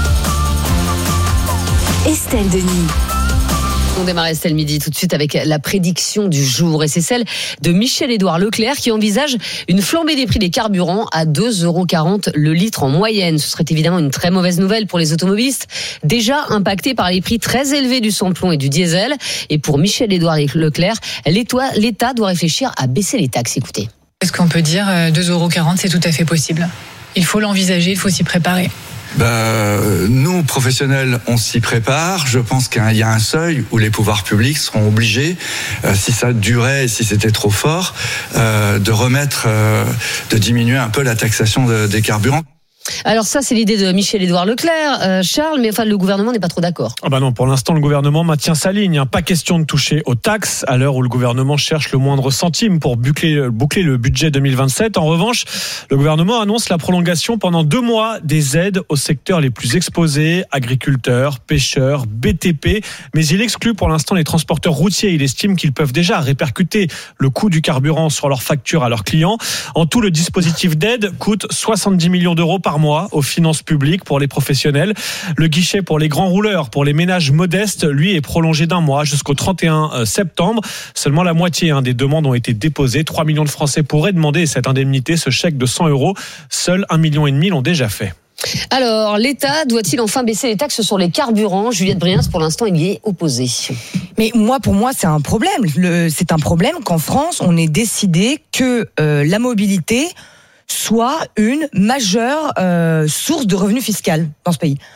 Estelle Denis. On démarre Estelle Midi tout de suite avec la prédiction du jour. Et c'est celle de Michel-Édouard Leclerc qui envisage une flambée des prix des carburants à deux euros quarante le litre en moyenne. Ce serait évidemment une très mauvaise nouvelle pour les automobilistes, déjà impactés par les prix très élevés du samplon et du diesel. Et pour Michel-Édouard Leclerc, l'État doit réfléchir à baisser les taxes. Écoutez. Est-ce qu'on peut dire deux euros quarante, c'est tout à fait possible? Il faut l'envisager, il faut s'y préparer. Ben, nous, professionnels, on s'y prépare. Je pense qu'il y a un seuil où les pouvoirs publics seront obligés, euh, si ça durait et si c'était trop fort, euh, de remettre, euh, de diminuer un peu la taxation de, des carburants. Alors ça, c'est l'idée de Michel-Édouard Leclerc, euh, Charles, mais enfin le gouvernement n'est pas trop d'accord. Ah bah non, pour l'instant le gouvernement maintient sa ligne. Hein. Pas question de toucher aux taxes à l'heure où le gouvernement cherche le moindre centime pour boucler, boucler le budget deux mille vingt-sept. En revanche, le gouvernement annonce la prolongation pendant deux mois des aides aux secteurs les plus exposés, agriculteurs, pêcheurs, B T P. Mais il exclut pour l'instant les transporteurs routiers. Il estime qu'ils peuvent déjà répercuter le coût du carburant sur leurs factures à leurs clients. En tout, le dispositif d'aide coûte soixante-dix millions d'euros par mois aux finances publiques pour les professionnels. Le guichet pour les grands rouleurs, pour les ménages modestes, lui, est prolongé d'un mois jusqu'au trente et un septembre. Seulement la moitié hein, des demandes ont été déposées. trois millions de Français pourraient demander cette indemnité, ce chèque de cent euros. Seuls un million et demi l'ont déjà fait. Alors, l'État doit-il enfin baisser les taxes sur les carburants? Juliette Briens, pour l'instant, il y est opposé. Mais moi, pour moi, c'est un problème. Le, c'est un problème qu'en France, on ait décidé que euh, la mobilité soit une majeure euh, source de revenus fiscal dans ce pays.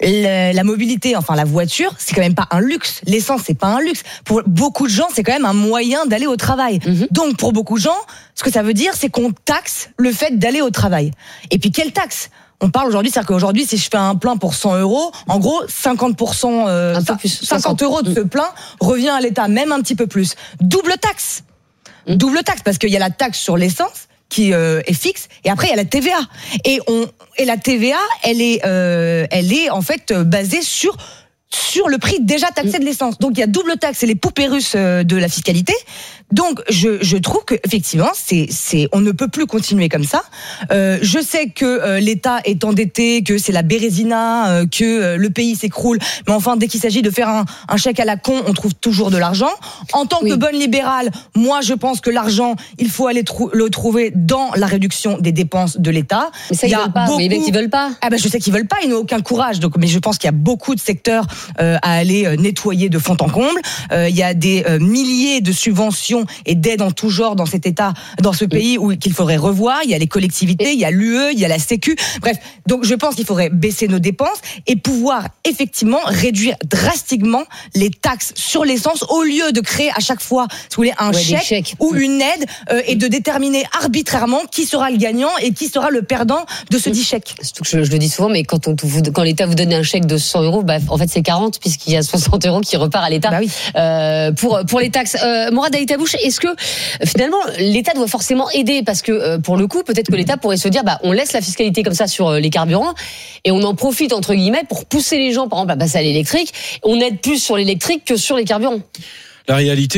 le, la mobilité, enfin la voiture, c'est quand même pas un luxe. L'essence, c'est pas un luxe. Pour beaucoup de gens, c'est quand même un moyen d'aller au travail. Mmh. Donc pour beaucoup de gens, ce que ça veut dire, c'est qu'on taxe le fait d'aller au travail. Et puis quelle taxe ? On parle aujourd'hui, c'est-à-dire qu'aujourd'hui, si je fais un plein pour cent euros, en gros, cinquante pour cent, euh, un peu plus, cinquante euros de ce plein revient à l'État, même un petit peu plus. Double taxe. Mmh. Double taxe, parce qu'il y a la taxe sur l'essence, qui euh, est fixe, et après il y a la T V A. Et on et la T V A, elle est euh, elle est en fait basée sur sur le prix déjà taxé de l'essence. Donc il y a double taxe, et les poupées russes de la fiscalité. Donc je je trouve que effectivement c'est c'est on ne peut plus continuer comme ça. Euh, je sais que euh, l'État est endetté, que c'est la Bérésina, euh, que euh, le pays s'écroule. Mais enfin dès qu'il s'agit de faire un, un chèque à la con, on trouve toujours de l'argent. En tant oui. que bonne libérale, moi je pense que l'argent il faut aller trou- le trouver dans la réduction des dépenses de l'État. Mais ça ils veulent pas. Beaucoup... Mais les mecs ils veulent pas. Ah ben je sais qu'ils veulent pas, ils n'ont aucun courage. Donc mais je pense qu'il y a beaucoup de secteurs euh, à aller euh, nettoyer de fond en comble. Euh, il y a des euh, milliers de subventions et d'aides en tout genre dans cet État, dans ce pays où qu'il faudrait revoir. Il y a les collectivités, il y a l'U E, il y a la Sécu. Bref, donc je pense qu'il faudrait baisser nos dépenses et pouvoir effectivement réduire drastiquement les taxes sur l'essence au lieu de créer à chaque fois, si vous voulez, un ouais, chèque, chèques. ou une aide euh, et de déterminer arbitrairement qui sera le gagnant et qui sera le perdant de ce dit chèque. Surtout que je, je le dis souvent, mais quand, on, quand l'État vous donne un chèque de cent euros, bah, en fait c'est quarante puisqu'il y a soixante euros qui repart à l'État bah oui. euh, pour, pour les taxes. Euh, Mourad Aïtabouche, est-ce que finalement l'État doit forcément aider parce que euh, pour le coup peut-être que l'État pourrait se dire bah on laisse la fiscalité comme ça sur euh, les carburants et on en profite entre guillemets pour pousser les gens par exemple à passer à l'électrique, on aide plus sur l'électrique que sur les carburants. La réalité